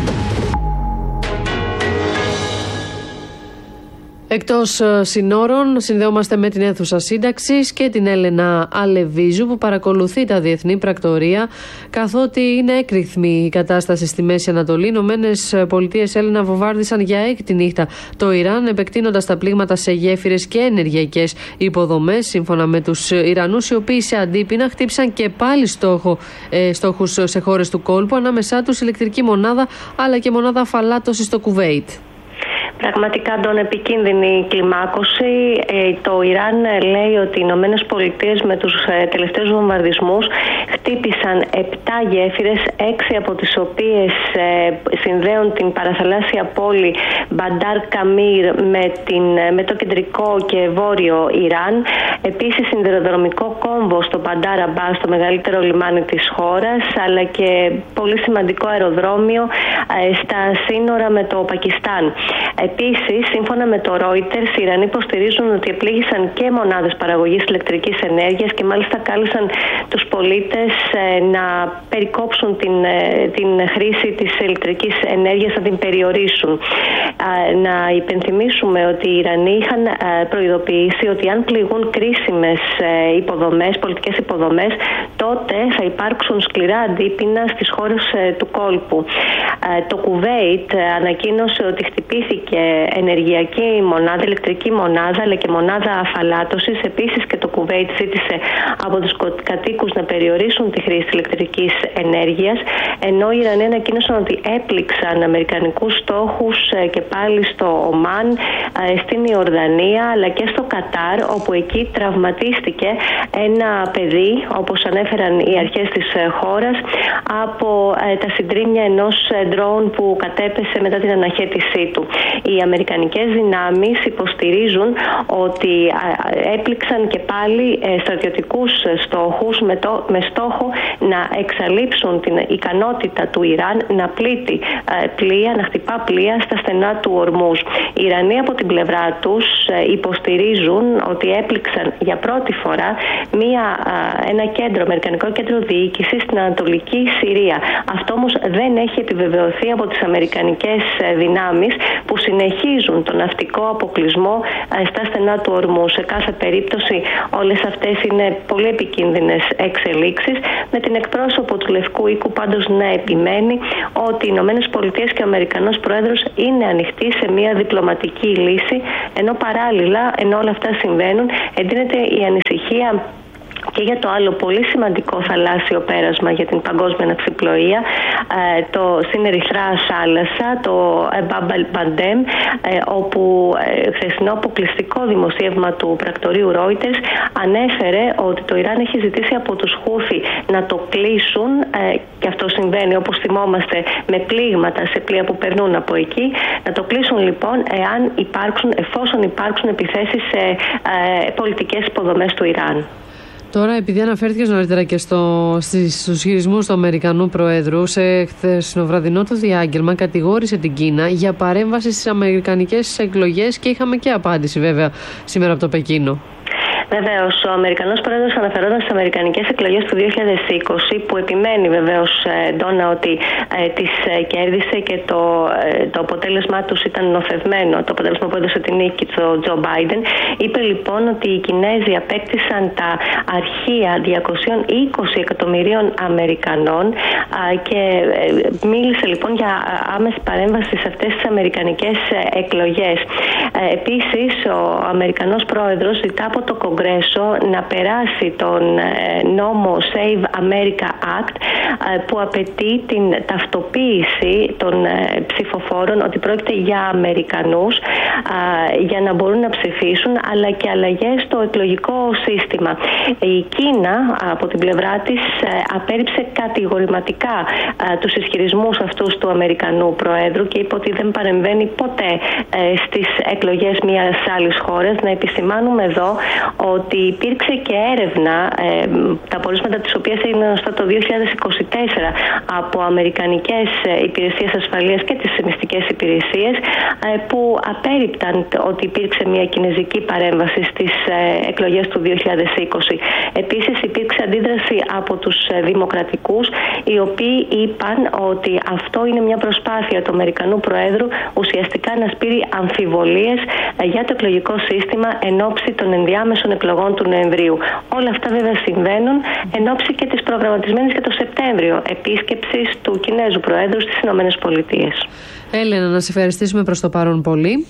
Εκτός συνόρων, συνδέομαστε με την αίθουσα σύνταξης και την Έλενα Αλεβίζου, που παρακολουθεί τα διεθνή πρακτορία, καθότι είναι έκρηθμη η κατάσταση στη Μέση Ανατολή. Οι Ηνωμένες Πολιτείες, Έλενα, βομβάρδισαν για έκτη νύχτα το Ιράν, επεκτείνοντας τα πλήγματα σε γέφυρες και ενεργειακές υποδομές. Σύμφωνα με τους Ιρανούς, οι οποίοι σε αντίπεινα χτύπησαν και πάλι στόχο, ε, στόχους σε χώρες του κόλπου, ανάμεσά τους ηλεκτρική μονάδα αλλά και μονάδα αφαλάτωσης στο Κουβέιτ. Πραγματικά, τον επικίνδυνη κλιμάκωση. Ε, το Ιράν λέει ότι οι Ηνωμένες Πολιτείες με τους ε, τελευταίους βομβαρδισμούς χτύπησαν επτά γέφυρες, έξι από τις οποίες ε, συνδέουν την παραθαλάσσια πόλη Μπαντάρ Καμίρ με, την, με το κεντρικό και βόρειο Ιράν. Επίσης, σιδηροδρομικό κόμβο στο Μπαντάρ Αμπά, το μεγαλύτερο λιμάνι της χώρας, αλλά και πολύ σημαντικό αεροδρόμιο ε, στα σύνορα με το Πακιστάν. Επίσης, σύμφωνα με το Reuters, οι Ιρανοί υποστηρίζουν ότι επλήγησαν και μονάδες παραγωγής ηλεκτρικής ενέργειας και μάλιστα κάλεσαν τους πολίτες να περικόψουν την, την χρήση της ηλεκτρικής ενέργειας, να την περιορίσουν. Να υπενθυμίσουμε ότι οι Ιρανοί είχαν προειδοποιήσει ότι αν πληγούν κρίσιμες υποδομές, πολιτικές υποδομές, τότε θα υπάρξουν σκληρά αντίπεινα στις χώρες του κόλπου. Το Κουβέιτ ανακοίνωσε ότι χτυπήθηκε ενεργειακή μονάδα, ηλεκτρική μονάδα, αλλά και μονάδα αφαλάτωσης. Επίσης, και το Κουβέιτ ζήτησε από τους κατοίκους να περιορίσουν τη χρήση ηλεκτρικής ενέργειας, ενώ οι Ιρανοί ανακοίνωσαν ότι έπληξαν αμερικανικούς στόχους και πάλι στο Ομάν, στην Ιορδανία, αλλά και στο Κατάρ, όπου εκεί τραυματίστηκε ένα παιδί, όπως ανέφεραν οι αρχές της χώρας, από τα συντρίμμια ενός ντρόουν που κατέπεσε μετά την αναχέτησή του. Οι αμερικανικές δυνάμεις υποστηρίζουν ότι έπληξαν και πάλι στρατιωτικούς στόχους με, το, με στόχο να εξαλείψουν την ικανότητα του Ιράν να πλήττει πλοία, να χτυπά πλοία στα στενά του Ορμούζ. Οι Ιρανοί από την πλευρά τους υποστηρίζουν ότι έπληξαν για πρώτη φορά μια, ένα κέντρο, αμερικανικό κέντρο διοίκησης στην Ανατολική Συρία. Αυτό όμως δεν έχει επιβεβαιωθεί από τις αμερικανικές δυνάμεις, που συνεχίζουν τον ναυτικό αποκλεισμό στα στενά του Ορμού. Σε κάθε περίπτωση, όλες αυτές είναι πολύ επικίνδυνες εξελίξεις, με την εκπρόσωπο του Λευκού Οίκου πάντως να επιμένει ότι οι Ηνωμένες Πολιτείες και ο Αμερικανός Πρόεδρος είναι ανοιχτοί σε μια διπλωματική λύση, ενώ παράλληλα, ενώ όλα αυτά συμβαίνουν, εντείνεται η ανησυχία και για το άλλο πολύ σημαντικό θαλάσσιο πέρασμα για την παγκόσμια ναυσιπλοεία, το στην Ερυθρά θάλασσα, το Bab el-Mandeb, όπου χθεσινό αποκλειστικό δημοσίευμα του πρακτορείου Reuters ανέφερε ότι το Ιράν έχει ζητήσει από τους Χούθι να το κλείσουν, και αυτό συμβαίνει όπως θυμόμαστε με πλήγματα σε πλοία που περνούν από εκεί, να το κλείσουν λοιπόν εάν υπάρξουν, εφόσον υπάρξουν επιθέσεις σε πολιτικές υποδομές του Ιράν. Τώρα, επειδή αναφέρθηκες νωρίτερα και στο, στις, στους χειρισμούς του Αμερικανού Προέδρου, σε χθεσινοβραδινό του διάγγελμα κατηγόρησε την Κίνα για παρέμβαση στις αμερικανικές εκλογές και είχαμε και απάντηση βέβαια σήμερα από το Πεκίνο. Βεβαίως, ο Αμερικανός Πρόεδρος αναφερόταν στις αμερικανικές εκλογές του δύο χιλιάδες είκοσι, που επιμένει βεβαίως εντόνα ότι ε, τις ε, κέρδισε και το, ε, το αποτέλεσμά τους ήταν νοθευμένο, το αποτέλεσμα που έδωσε την νίκη του Τζο Μπάιντεν. Είπε λοιπόν ότι οι Κινέζοι απέκτησαν τα αρχεία διακόσια είκοσι εκατομμυρίων Αμερικανών ε, και ε, μίλησε λοιπόν για άμεση παρέμβαση σε αυτές τις αμερικανικές εκλογές. Ε, επίσης, ο Αμερικανός Πρόεδρος ζητά από το Κογκρέσο να περάσει τον νόμο Save America Act, που απαιτεί την ταυτοποίηση των ψηφοφόρων ότι πρόκειται για Αμερικανούς, για να μπορούν να ψηφίσουν, αλλά και αλλαγές στο εκλογικό σύστημα. Η Κίνα από την πλευρά της απέρριψε κατηγορηματικά τους ισχυρισμούς αυτούς του Αμερικανού Προέδρου και είπε ότι δεν παρεμβαίνει ποτέ στις εκλογές μιας άλλης χώρας. Να επισημάνουμε εδώ ότι υπήρξε και έρευνα, ε, τα πορίσματα της οποίας έγιναν γνωστά το δύο χιλιάδες είκοσι τέσσερα από αμερικανικές υπηρεσίες ασφαλείας και τις μυστικές υπηρεσίες, ε, που απέρριπταν ότι υπήρξε μια κινεζική παρέμβαση στις ε, εκλογές του δύο χιλιάδες είκοσι. Επίσης υπήρξε αντίδραση από τους δημοκρατικούς, οι οποίοι είπαν ότι αυτό είναι μια προσπάθεια του Αμερικανού Προέδρου ουσιαστικά να σπείρει αμφιβολίες ε, για το εκλογικό σύστημα εν ώψη των ενδιάμεσων εκλογών του Νοεμβρίου. Όλα αυτά βέβαια συμβαίνουν εν ώψη και της προγραμματισμένης για το Σεπτέμβριο επίσκεψης του Κινέζου Προέδρου στις Ηνωμένες Πολιτείες. Έλενα, να σε ευχαριστήσουμε προς το παρόν πολύ.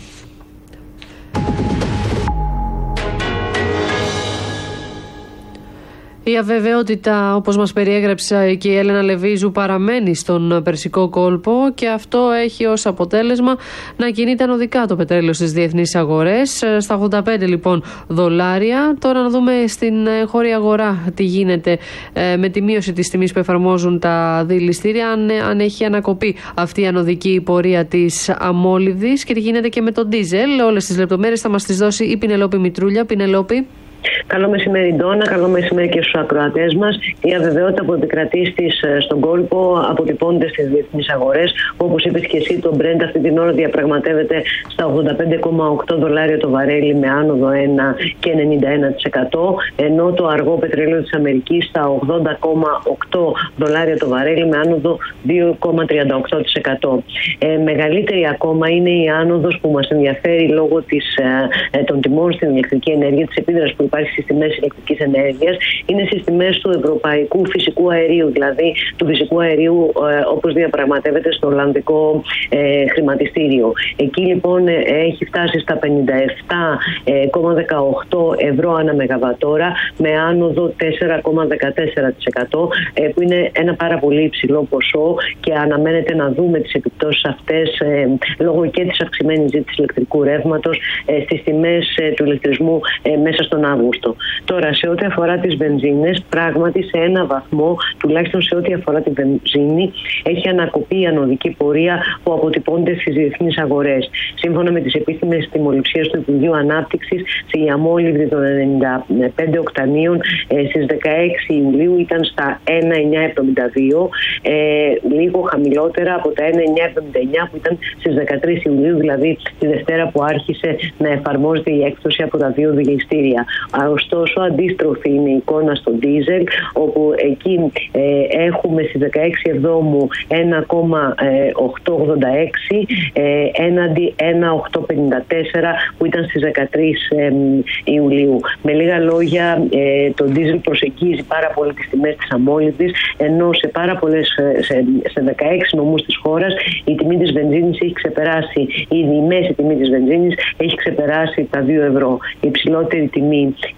Η αβεβαιότητα, όπως μας περιέγραψε και η Έλενα Λεβίζου, παραμένει στον Περσικό κόλπο και αυτό έχει ως αποτέλεσμα να κινείται ανωδικά το πετρέλαιο στις διεθνείς αγορές. Στα ογδόντα πέντε λοιπόν δολάρια. Τώρα να δούμε στην χώρια αγορά τι γίνεται ε, με τη μείωση της τιμής που εφαρμόζουν τα δηληστήρια, αν, αν έχει ανακοπεί αυτή η ανωδική πορεία της αμόλυβδης και τι γίνεται και με τον ντίζελ. Όλες τις λεπτομέρειες θα μας τις δώσει η Πινελόπη Μητρούλια. Πινελόπη. Καλό μεσημέρι, Ντόνα. Καλό μεσημέρι και στους ακροατές μας. Η αβεβαιότητα που επικρατεί στις, στον κόλπο αποτυπώνεται στις διεθνείς αγορές. Όπως είπες και εσύ, το Brent αυτή την ώρα διαπραγματεύεται στα ογδόντα πέντε κόμμα οκτώ δολάρια το βαρέλι με άνοδο ένα κόμμα ενενήντα ένα τοις εκατό, ενώ το αργό πετρέλαιο της Αμερικής στα ογδόντα κόμμα οκτώ δολάρια το βαρέλι με άνοδο δύο κόμμα τριάντα οκτώ τοις εκατό. Ε, μεγαλύτερη ακόμα είναι η άνοδος που μας ενδιαφέρει λόγω της, ε, των τιμών στην ηλεκτρική ενέργεια, της επίδρασης που υπάρχει στις τιμές ηλεκτρικής ενέργειας, είναι στις τιμές του ευρωπαϊκού φυσικού αερίου, δηλαδή του φυσικού αερίου ε, όπως διαπραγματεύεται στο Ολλανδικό ε, χρηματιστήριο. Εκεί λοιπόν ε, έχει φτάσει στα πενήντα επτά κόμμα δεκαοκτώ ευρώ ανά μεγαβατόρα με άνοδο τέσσερα κόμμα δεκατέσσερα τοις εκατό, ε, που είναι ένα πάρα πολύ υψηλό ποσό και αναμένεται να δούμε τις επιπτώσεις αυτές ε, λόγω και της αυξημένης ζήτησης ηλεκτρικού ρεύματος ε, στις τιμές ε, του ηλεκτρισμού ε, μέσα στον Αύγουστο. Τώρα, σε ό,τι αφορά τις βενζίνες, πράγματι σε ένα βαθμό, τουλάχιστον σε ό,τι αφορά τη βενζίνη, έχει ανακοπεί η ανωδική πορεία που αποτυπώνεται στις διεθνείς αγορές. Σύμφωνα με τις επίσημες τιμοληψίες του Υπουργείου Ανάπτυξης, η αμόλυβδη των ενενήντα πέντε οκτανίων ε, στις δεκαέξι Ιουλίου ήταν στα ένα κόμμα εννιακόσια εβδομήντα δύο, ε, λίγο χαμηλότερα από τα ένα κόμμα εννιακόσια εβδομήντα εννιά που ήταν στις δεκατρείς Ιουλίου, δηλαδή τη Δευτέρα που άρχισε να εφαρμόζεται η έκπτωση από τα δύο δηληστήρια. Ωστόσο, αντίστροφη είναι η εικόνα στο ντίζελ, όπου εκεί ε, έχουμε στις δεκαέξι Εβδόμου ένα κόμμα οκτακόσια ογδόντα έξι ε, έναντι ένα κόμμα οκτακόσια πενήντα τέσσερα που ήταν στις δεκατρείς ε, Ιουλίου. Με λίγα λόγια, ε, το ντίζελ προσεγγίζει πάρα πολύ τις τιμές της αμόλυβδης, ενώ σε πάρα πολλές, σε, σε δεκαέξι νομούς της χώρας η τιμή της βενζίνης έχει ξεπεράσει, ήδη η μέση τιμή της βενζίνης έχει ξεπεράσει τα δύο ευρώ. Η υψηλότερη τιμή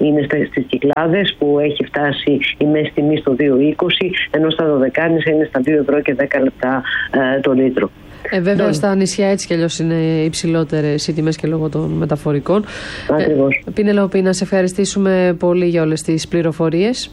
είναι στις Κυκλάδες, που έχει φτάσει η μέση τιμή στο δύο είκοσι, ενώ στα Δωδεκάνησα είναι στα δύο ευρώ και δέκα λεπτά ε, το λίτρο. Ε, βέβαια, ναι. Στα νησιά έτσι κι αλλιώς είναι υψηλότερες οι τιμές και λόγω των μεταφορικών. Ακριβώς. Ε, Πινελόπη, να σε ευχαριστήσουμε πολύ για όλες τις πληροφορίες.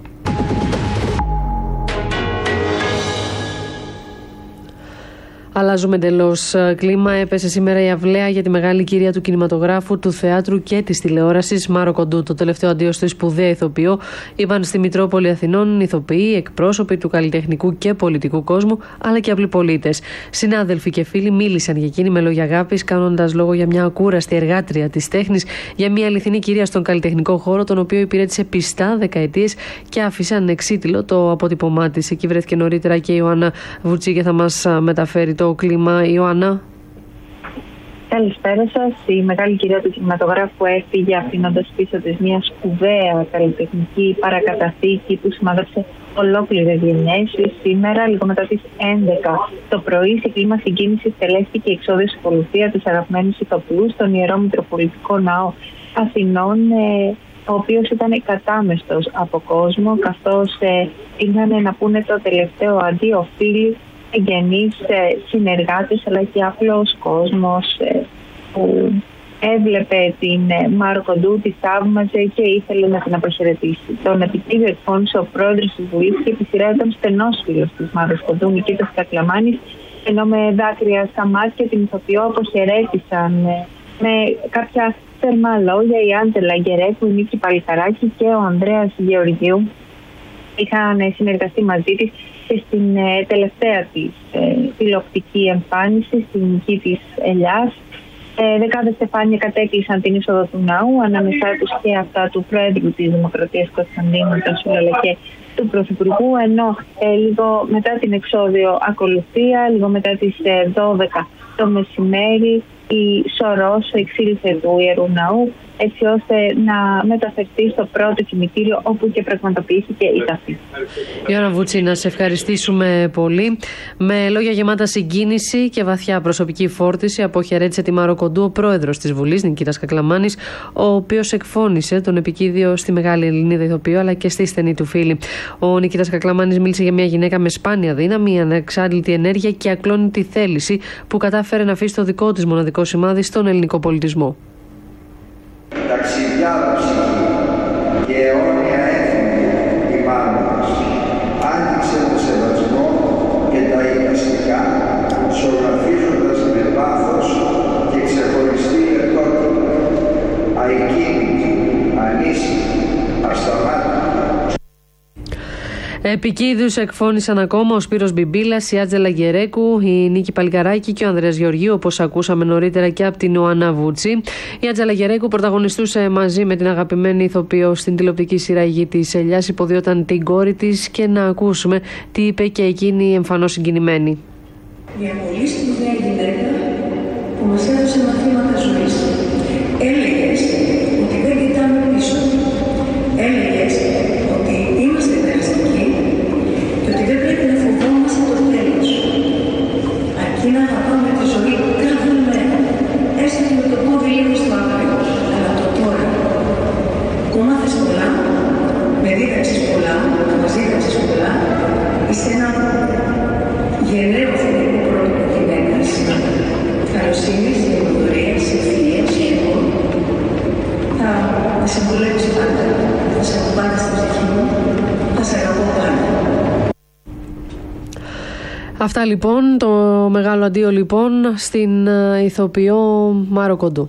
Αλλάζουμε εντελώς κλίμα. Έπεσε σήμερα η αυλαία για τη μεγάλη κυρία του κινηματογράφου, του θεάτρου και της τηλεόρασης, Μάρο Κοντού. Το τελευταίο αντίο στη σπουδαία ηθοποιό είπαν στη Μητρόπολη Αθηνών ηθοποιοί, εκπρόσωποι του καλλιτεχνικού και πολιτικού κόσμου, αλλά και απλοί πολίτες. Συνάδελφοι και φίλοι μίλησαν για εκείνη με λόγια αγάπης, κάνοντας λόγο για μια ακούραστη εργάτρια της τέχνης, για μια αληθινή κυρία στον καλλιτεχνικό χώρο, τον οποίο υπηρέτησε πιστά δεκαετίες και άφησε ανεξίτηλο το αποτύπωμά της. Εκεί βρέθηκε νωρίτερα και η Ιωάννα Βουτσί και θα μας μεταφέρει το κλίμα. Ιωάννα. Καλησπέρα σας. Η μεγάλη κυρία του κινηματογράφου έφυγε αφήνοντας πίσω της μια σπουδαία καλλιτεχνική παρακαταθήκη που σημάδεψε ολόκληρες γενιές. Σήμερα, λίγο μετά τις έντεκα το πρωί, σε κλίμα συγκίνησης τελέστηκε η εξόδιος ακολουθία της αγαπημένης ηθοποιού στον Ιερό Μητροπολιτικό Ναό Αθηνών, ο οποίος ήταν κατάμεστος από κόσμο, καθώς ε, ήρθαν να πούνε το τελευταίο αντίο φίλοι, εγγενείς, συνεργάτες, αλλά και απλός κόσμος που έβλεπε την Μάρο Κοντού, τη θαύμαζε και ήθελε να την αποχαιρετήσει. Τον επιτίδιο εκφώνησε ο πρόεδρος της Βουλής και επί σειρά ήταν στενός φίλος της Μάρος Κοντού, Νικήτας Κακλαμάνης, ενώ με δάκρυα στα μάτια την ηθοποιό αποχαιρέτησαν με κάποια θερμά λόγια η Άντζελα Γκερέκου, η Νίκη Παλικαράκη και ο Ανδρέας Γεωργίου. Είχαν συνεργαστεί μαζί της και στην ε, τελευταία της ε, τηλεοπτική εμφάνιση, στην νική της Ελιάς. Ε, δεκάδες στεφάνια κατέκλεισαν την είσοδο του ναού, ανάμεσά τους και αυτά του Πρόεδρου της Δημοκρατίας Κωνσταντίνου Τασούλα, αλλά και του Πρωθυπουργού, ενώ ε, λίγο μετά την εξόδιο ακολουθία, λίγο μετά τις ε, δώδεκα το μεσημέρι, η Σωρός εξήλθε του Ιερού Ναού, έτσι ώστε να μεταφερθεί στο πρώτο κημητήριο όπου και πραγματοποιήθηκε η ταφή. Ιωάννα Βουτσί, να σε ευχαριστήσουμε πολύ. Με λόγια γεμάτα συγκίνηση και βαθιά προσωπική φόρτιση, αποχαιρέτησε τη Μάρο Κοντού ο πρόεδρος της Βουλής, Νικήτας Κακλαμάνης, ο οποίος εκφώνησε τον επικίδιο στη μεγάλη Ελληνίδα ηθοποιό αλλά και στη στενή του φίλη. Ο Νικήτας Κακλαμάνης μίλησε για μια γυναίκα με σπάνια δύναμη, ανεξάντλητη ενέργεια και ακλόνητη θέληση που κατάφερε να αφήσει το δικό της μοναδικό σημάδι στον ελληνικό πολιτισμό. Ταξιδιάρα ψυχή και αιώνια έθνη η μάνα μας άνοιξε το σεβασμό και τα ημαστικά, ζωγραφίζοντας με πάθος και ξεχωριστή λεπτότητα, αεκίνητη, ανήσυχη, ασταμάτητη. Επικίδους εκφώνησαν ακόμα ο Σπύρος Μπιμπίλας, η Άντζελα Γκερέκου, η Νίκη Παλικαράκη και ο Ανδρέας Γεωργίου, όπως ακούσαμε νωρίτερα και από την Ιωάννα Βουτσί. Η Άντζελα Γκερέκου πρωταγωνιστούσε μαζί με την αγαπημένη ηθοποιό στην τηλεοπτική σειρά Γη της Ελιάς, υποδίωταν την κόρη της, και να ακούσουμε τι είπε και εκείνη εμφανώς συγκινημένη. Μια πολύ σπουδαία γυναίκα που μας έδωσε μαθήματα ζωής. Έλεγες ότι δεν κοιτάμε πίσω. Έλεγες ότι είμαστε περαστικοί και ότι δεν πρέπει να φοβόμαστε το τέλος. Αρκεί να αγαπάμε τη ζωή κάθε μέρα, έστω και με το πόδι λίγο στο άκρη, αλλά το τώρα. Που μάθες πολλά, με δίδαξες πολλά, μας δίδαξες πολλά, είσαι ένα γενναίο θετικό πρότυπο γυναίκας, καλοσύνης, διαμορφωρίας, ευθείας και εγώ. Θα σε συμβουλεύεις πάντα, θα σε έχω πάντα στην ψυχή μου, θα σε αγαπώ πάντα. Αυτά λοιπόν, το μεγάλο αντίο λοιπόν στην ηθοποιό Μάρο Κοντού.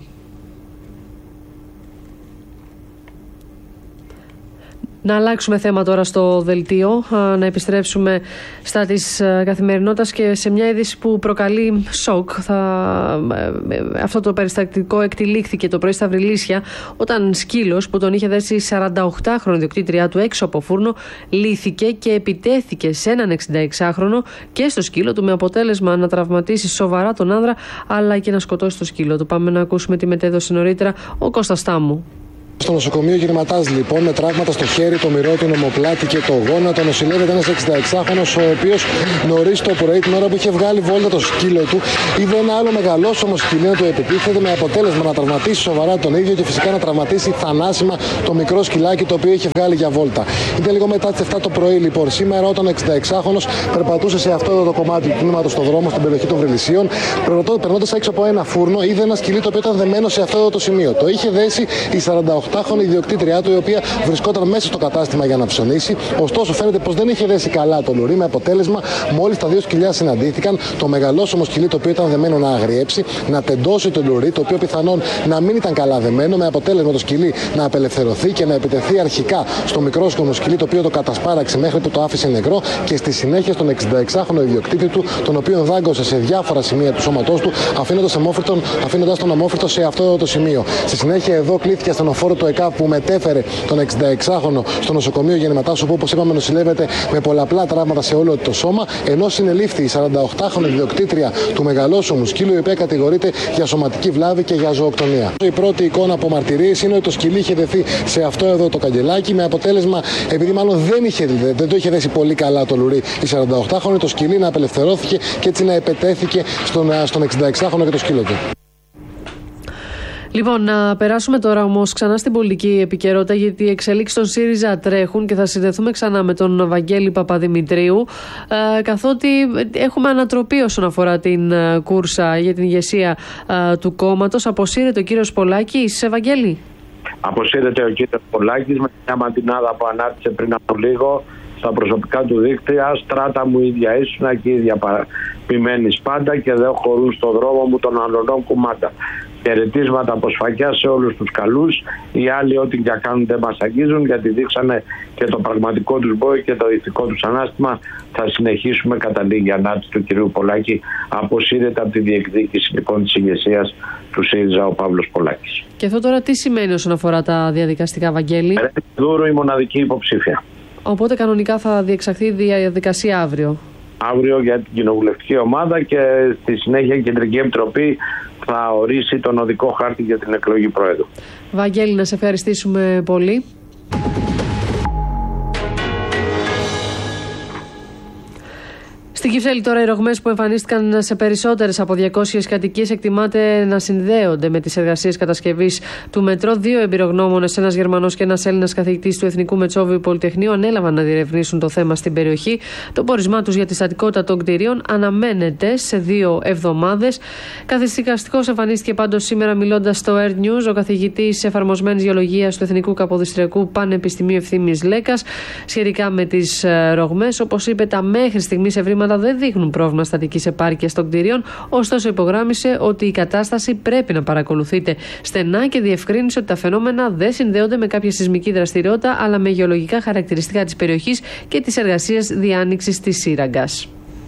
Να αλλάξουμε θέμα τώρα στο δελτίο, να επιστρέψουμε στα της καθημερινότητας και σε μια είδηση που προκαλεί σοκ. Θα... Αυτό το περιστατικό εκτυλίχθηκε το πρωί στα Βρυλίσια, όταν σκύλος που τον είχε δέσει σαρανταοκτάχρονη διοκτήτριά του έξω από φούρνο λύθηκε και επιτέθηκε σε έναν εξηνταεξάχρονο και στο σκύλο του, με αποτέλεσμα να τραυματίσει σοβαρά τον άνδρα αλλά και να σκοτώσει το σκύλο του. Πάμε να ακούσουμε τι μετέδωσε νωρίτερα ο Κώστας Τάμου. Στο νοσοκομείο Γυρματάς, λοιπόν, με τραύματα στο χέρι, το μυρό του, νομοπλάτη και το γόνατο, νοσηλεύεται ένας εξηνταεξάχρονος, ο οποίος νωρίς το πρωί, την ώρα που είχε βγάλει βόλτα το σκύλο του, είδε ένα άλλο μεγαλόσωμο σκυλί να του επιτίθεται, με αποτέλεσμα να τραυματίσει σοβαρά τον ίδιο και φυσικά να τραυματίσει θανάσιμα το μικρό σκυλάκι το οποίο είχε βγάλει για βόλτα. Ήταν λίγο μετά τις εφτά το πρωί, λοιπόν, σήμερα, όταν ο εξηνταεξάχρονος περπατούσε σε αυτό το κομμάτι του τμήματος στον δρόμο στην περιοχή των Βρυλισσίων, περνώντας έξω από ένα φούρνο, είδε ένα σκυλί το οποίο ήταν δεμένο σε αυτό το σημείο. Το είχε δέσει η σαρανταοκτάχρονη ιδιοκτήτριά του, η οποία βρισκόταν μέσα στο κατάστημα για να ψωνίσει. Ωστόσο, φαίνεται πως δεν είχε δέσει καλά το λουρί, με αποτέλεσμα μόλις τα δύο σκυλιά συναντήθηκαν, το μεγαλόσωμο σκυλί το οποίο ήταν δεμένο να αγριέψει, να τεντώσει το λουρί, το οποίο πιθανόν να μην ήταν καλά δεμένο, με αποτέλεσμα το σκυλί να απελευθερωθεί και να επιτεθεί αρχικά στο μικρόσκονο σκυλί, το οποίο το κατασπάραξε μέχρι που το άφησε νεκρό, και στη συνέχεια στον εξηνταεξάχρονο ιδιοκτήτη του, τον οποίο δάγκωσε σε διάφορα σημεία του σώματός του, αφήνοντας τον αμόφυρτο σε αυτό το σημείο. Στη συνέχεια, εδώ κλήθηκε ασθενοφόρο του ΕΚΑΒ που μετέφερε τον εξηνταεξάχρονο στο νοσοκομείο Γεννηματάς, όπου, όπως είπαμε, νοσηλεύεται με πολλαπλά τραύματα σε όλο το σώμα, ενώ συνελήφθη η σαρανταοκτάχρονη ιδιοκτήτρια του μεγαλόσωμου σκύλου, η οποία κατηγορείται για σωματική βλάβη και για ζωοκτονία. Η πρώτη εικόνα από μαρτυρίες είναι ότι το σκυλί είχε δεθεί σε αυτό εδώ το καγκελάκι, με αποτέλεσμα, επειδή μάλλον δεν, είχε, δεν το είχε δέσει πολύ καλά το λουρί η σαρανταοκτάχρονη, το σκυλί να απελευθερώθηκε και έτσι να επετέθηκε στον, στον εξηνταεξάχρονο και το σκύλο του. Λοιπόν, να περάσουμε τώρα όμως ξανά στην πολιτική επικαιρότητα, γιατί οι εξελίξεις των ΣΥΡΙΖΑ τρέχουν και θα συνδεθούμε ξανά με τον Βαγγέλη Παπαδημητρίου, ε, καθότι έχουμε ανατροπή όσον αφορά την ε, κούρσα για την ηγεσία ε, του κόμματος. Αποσύρεται ο κύριος Πολάκης. Σε Βαγγέλη. Αποσύρεται ο κύριος Πολάκης με μια μαντινάδα που ανάρτησε πριν από λίγο στα προσωπικά του δίκτυα. Στράτα μου ίδια ήσουνα και ίδια παραπημένεις πάντα και δεν χωρούν στο δρόμο μου των αλωνών κουμάτα. Χαιρετίσματα από σφαγιά σε όλους τους καλούς. Οι άλλοι ό,τι για κάνουν δεν μας αγγίζουν, γιατί δείξανε και το πραγματικό τους μπόι και το ηθικό τους ανάστημα. Θα συνεχίσουμε. Καταλήγει η ανάρτηση του κυρίου Πολάκη. Αποσύρεται από τη διεκδίκηση, λοιπόν, της ηγεσίας του ΣΥΡΙΖΑ ο Παύλος Πολάκης. Και αυτό τώρα τι σημαίνει όσον αφορά τα διαδικαστικά, Βαγγέλη? Δούρο η μοναδική υποψήφια. Οπότε κανονικά θα διεξαχθεί η διαδικασία αύριο. Αύριο για την κοινοβουλευτική ομάδα και στη συνέχεια η Κεντρική Επιτροπή θα ορίσει τον οδικό χάρτη για την εκλογή Πρόεδρου. Βαγγέλη, να σε ευχαριστήσουμε πολύ. Στην Κυψέλη τώρα οι ρογμές που εμφανίστηκαν σε περισσότερες από διακόσιες κατοικίες εκτιμάται να συνδέονται με τις εργασίες κατασκευής του μετρό. Δύο εμπειρογνώμονες, ένας Γερμανός και ένας Έλληνας καθηγητής του Εθνικού Μετσόβιου Πολυτεχνείου, ανέλαβαν να διερευνήσουν το θέμα στην περιοχή. Το πόρισμά τους για τη στατικότητα των κτηρίων αναμένεται σε δύο εβδομάδες. Καθησυχαστικός εμφανίστηκε πάντως σήμερα, μιλώντας στο Air News, ο καθηγητής εφαρμοσμένης γεωλογίας του Εθνικού Καποδιστριακού Πανεπιστημίου Ευθύμης Λέκας σχετικά με τις ρογμές. Όπως είπε, τα μέχρι στιγμής ευρήματα δεν δείχνουν πρόβλημα στατικής επάρκειας των κτηρίων, ωστόσο υπογράμμισε ότι η κατάσταση πρέπει να παρακολουθείται στενά και διευκρίνησε ότι τα φαινόμενα δεν συνδέονται με κάποια σεισμική δραστηριότητα, αλλά με γεωλογικά χαρακτηριστικά της περιοχής και της εργασίας διάνοιξης της σύραγγας.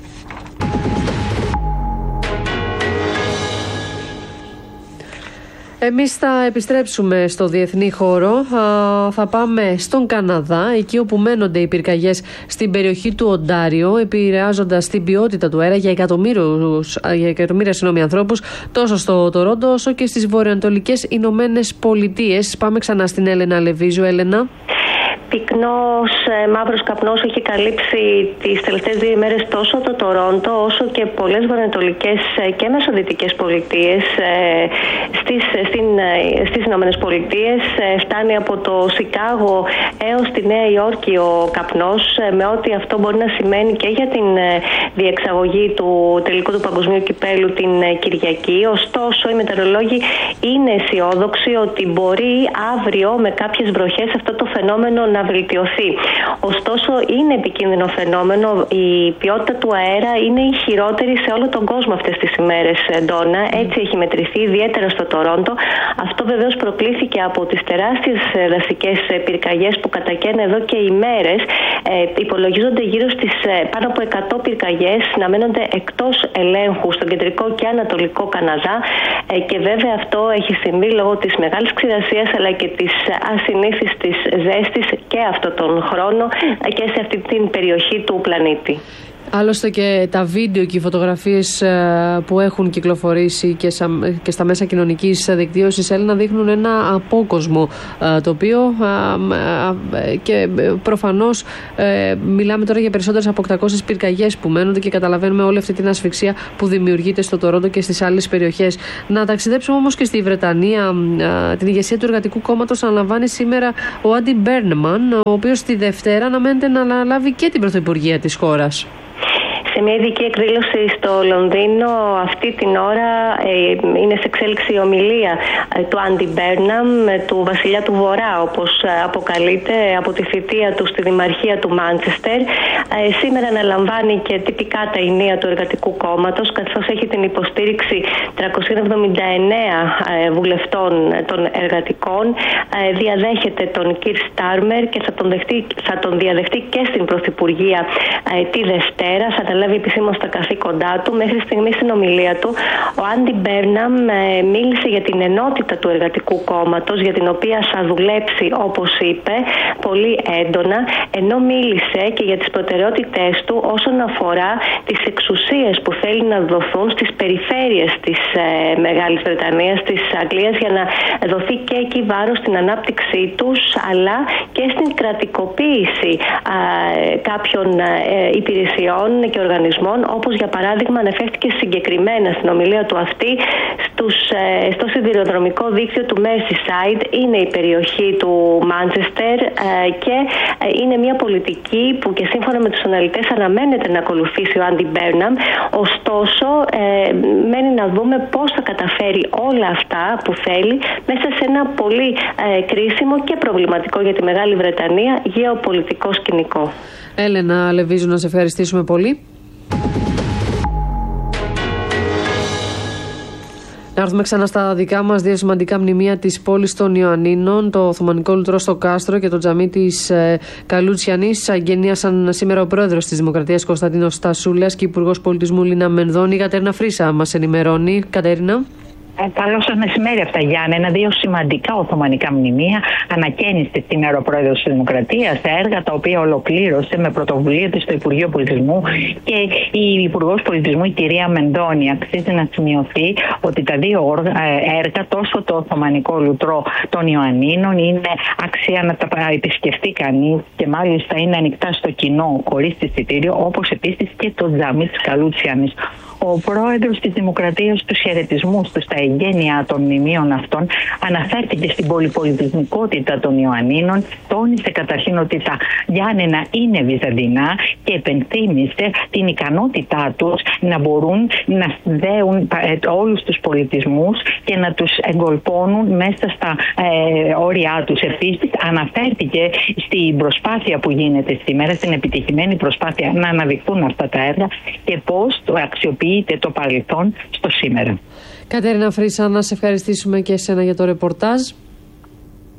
Εμείς θα επιστρέψουμε στο διεθνή χώρο, θα πάμε στον Καναδά, εκεί όπου μένονται οι πυρκαγιές στην περιοχή του Οντάριο, επηρεάζοντας την ποιότητα του αέρα για, για εκατομμύρια συγγνώμη, ανθρώπους, τόσο στο Τορόντο όσο και στις βορειοανατολικές Ηνωμένες Πολιτείες. Πάμε ξανά στην Έλενα Λεβίζου. Έλενα. Πυκνός ε, μαύρος καπνός έχει καλύψει τις τελευταίες δύο ημέρες τόσο το Τορόντο όσο και πολλές βορειοανατολικές ε, και μεσοδυτικές πολιτείες ε, στις, στην, ε, στις Ηνωμένες Πολιτείες. Ε, φτάνει από το Σικάγο έως τη Νέα Υόρκη ο καπνός, ε, με ό,τι αυτό μπορεί να σημαίνει και για την ε, διεξαγωγή του τελικού του παγκοσμίου κυπέλου την ε, Κυριακή. Ωστόσο, οι μετεωρολόγοι είναι αισιόδοξοι ότι μπορεί αύριο με κάποιες βροχές αυτό το φαινόμενο να βελτιωθεί. Ωστόσο, είναι επικίνδυνο φαινόμενο. Η ποιότητα του αέρα είναι η χειρότερη σε όλο τον κόσμο αυτές τις ημέρες, Ντόνα. Έτσι έχει μετρηθεί, ιδιαίτερα στο Τορόντο. Αυτό βεβαίως προκλήθηκε από τις τεράστιες δασικές πυρκαγιές που κατακαίνουν εδώ και ημέρες. Ε, υπολογίζονται γύρω στις πάνω από εκατό πυρκαγιές να μένονται εκτός ελέγχου στον κεντρικό και ανατολικό Καναδά. Ε, και βέβαια αυτό έχει συμβεί λόγω της μεγάλης ξηρασίας αλλά και της ασυνήθιστης ζέστης και αυτόν τον χρόνο και σε αυτή την περιοχή του πλανήτη. Άλλωστε και τα βίντεο και οι φωτογραφίες που έχουν κυκλοφορήσει και, σα, και στα μέσα κοινωνικής δικτύωσης, Έλληνα, δείχνουν ένα απόκοσμο, το οποίο και προφανώς μιλάμε τώρα για περισσότερες από οκτακόσιες πυρκαγιές που μένονται και καταλαβαίνουμε όλη αυτή την ασφυξία που δημιουργείται στο Τορόντο και στις άλλες περιοχές. Να ταξιδέψουμε όμως και στη Βρετανία. Την ηγεσία του Εργατικού Κόμματος αναλαμβάνει σήμερα ο Άντι Μπέρνεμαν, ο οποίος τη Δευτέρα αναμένεται να αναλάβει και την πρωθυπουργία της χώρας. Σε μια ειδική εκδήλωση στο Λονδίνο αυτή την ώρα ε, είναι σε εξέλιξη η ομιλία ε, του Άντι Μπέρναμ, ε, του βασιλιά του Βορρά, όπως ε, αποκαλείται, από τη θητεία του στη Δημαρχία του Μάντσεστερ. Ε, σήμερα αναλαμβάνει και τυπικά τα ηνία του Εργατικού Κόμματος, καθώς έχει την υποστήριξη τριακοσίων εβδομήντα εννέα ε, βουλευτών ε, των εργατικών. Ε, διαδέχεται τον Κιρ Στάρμερ και θα τον, δεχτεί, θα τον διαδεχτεί και στην Πρωθυπουργία ε, τη Δευτέρα. Θα αναλάβει επισήμως τα καθήκοντά του. Μέχρι στιγμή στην ομιλία του, ο Άντι Μπέρναμ ε, μίλησε για την ενότητα του Εργατικού Κόμματος, για την οποία θα δουλέψει, όπως είπε, πολύ έντονα, ενώ μίλησε και για τις προτεραιότητές του όσον αφορά τις εξουσίες που θέλει να δοθούν στις περιφέρειες της ε, Μεγάλης Βρετανίας, της Αγγλίας, για να δοθεί και εκεί βάρος στην ανάπτυξή τους, αλλά και στην κρατικοποίηση ε, κάποιων ε, υπηρεσιών και οργανισμών, όπως για παράδειγμα αναφέρθηκε συγκεκριμένα στην ομιλία του αυτή στους, ε, στο σιδηροδρομικό δίκτυο του Merseyside. Είναι η περιοχή του Μάντσεστερ ε, και ε, είναι μια πολιτική που και σύμφωνα με τους αναλυτές αναμένεται να ακολουθήσει ο Άντι Μπέρναμ. Ωστόσο, ε, μένει να δούμε πώς θα καταφέρει όλα αυτά που θέλει μέσα σε ένα πολύ ε, κρίσιμο και προβληματικό για τη Μεγάλη Βρετανία γεωπολιτικό σκηνικό. Έλενα Λεβίζου, να σε ευχαριστήσουμε πολύ. Να έρθουμε ξανά στα δικά μας δύο σημαντικά μνημεία της πόλης των Ιωαννίνων, το Οθωμανικό Λουτρό στο Κάστρο και το τζαμί της ε, Καλούτσιανης. Αγγενίασαν σήμερα ο πρόεδρος της Δημοκρατίας Κωνσταντίνος Στασούλας και υπουργός πολιτισμού Λίνα Μενδώνη. Η Κατέρινα Φρίσα μας ενημερώνει. Κατέρινα. Ε, καλό σας μεσημέρι αυτά, Γιάννη. Ένα δύο σημαντικά οθωμανικά μνημεία ανακαίνισε σήμερα ο πρόεδρος της Δημοκρατίας, τα έργα τα οποία ολοκλήρωσε με πρωτοβουλία της στο Υπουργείο Πολιτισμού και η Υπουργός Πολιτισμού, η κυρία Μενδώνη. Αξίζει να σημειωθεί ότι τα δύο έργα, τόσο το Οθωμανικό Λουτρό των Ιωαννίνων, είναι αξία να τα επισκεφτεί κανείς και μάλιστα είναι ανοιχτά στο κοινό χωρίς εισιτήριο, όπως επίσης και το τζαμί της Καλούτσιανης. Ο πρόεδρος της Δημοκρατίας στους χαιρετισμούς του στα εγγένεια των μνημείων αυτών αναφέρθηκε στην πολυπολιτισμικότητα των Ιωαννίνων, τόνισε καταρχήν ότι τα Γιάννενα είναι βυζαντινά και επενθύμησε την ικανότητά τους να μπορούν να συνδέουν όλους τους πολιτισμούς και να τους εγκολπώνουν μέσα στα ε, όρια τους. Επίσης αναφέρθηκε στην προσπάθεια που γίνεται σήμερα, στην επιτυχημένη προσπάθεια να αναδειχθούν αυτά τα έργα και πώς το αξιοποιείται το παρελθόν στο σήμερα. Κατέρινα Φρίσα, να σε ευχαριστήσουμε και εσένα για το ρεπορτάζ.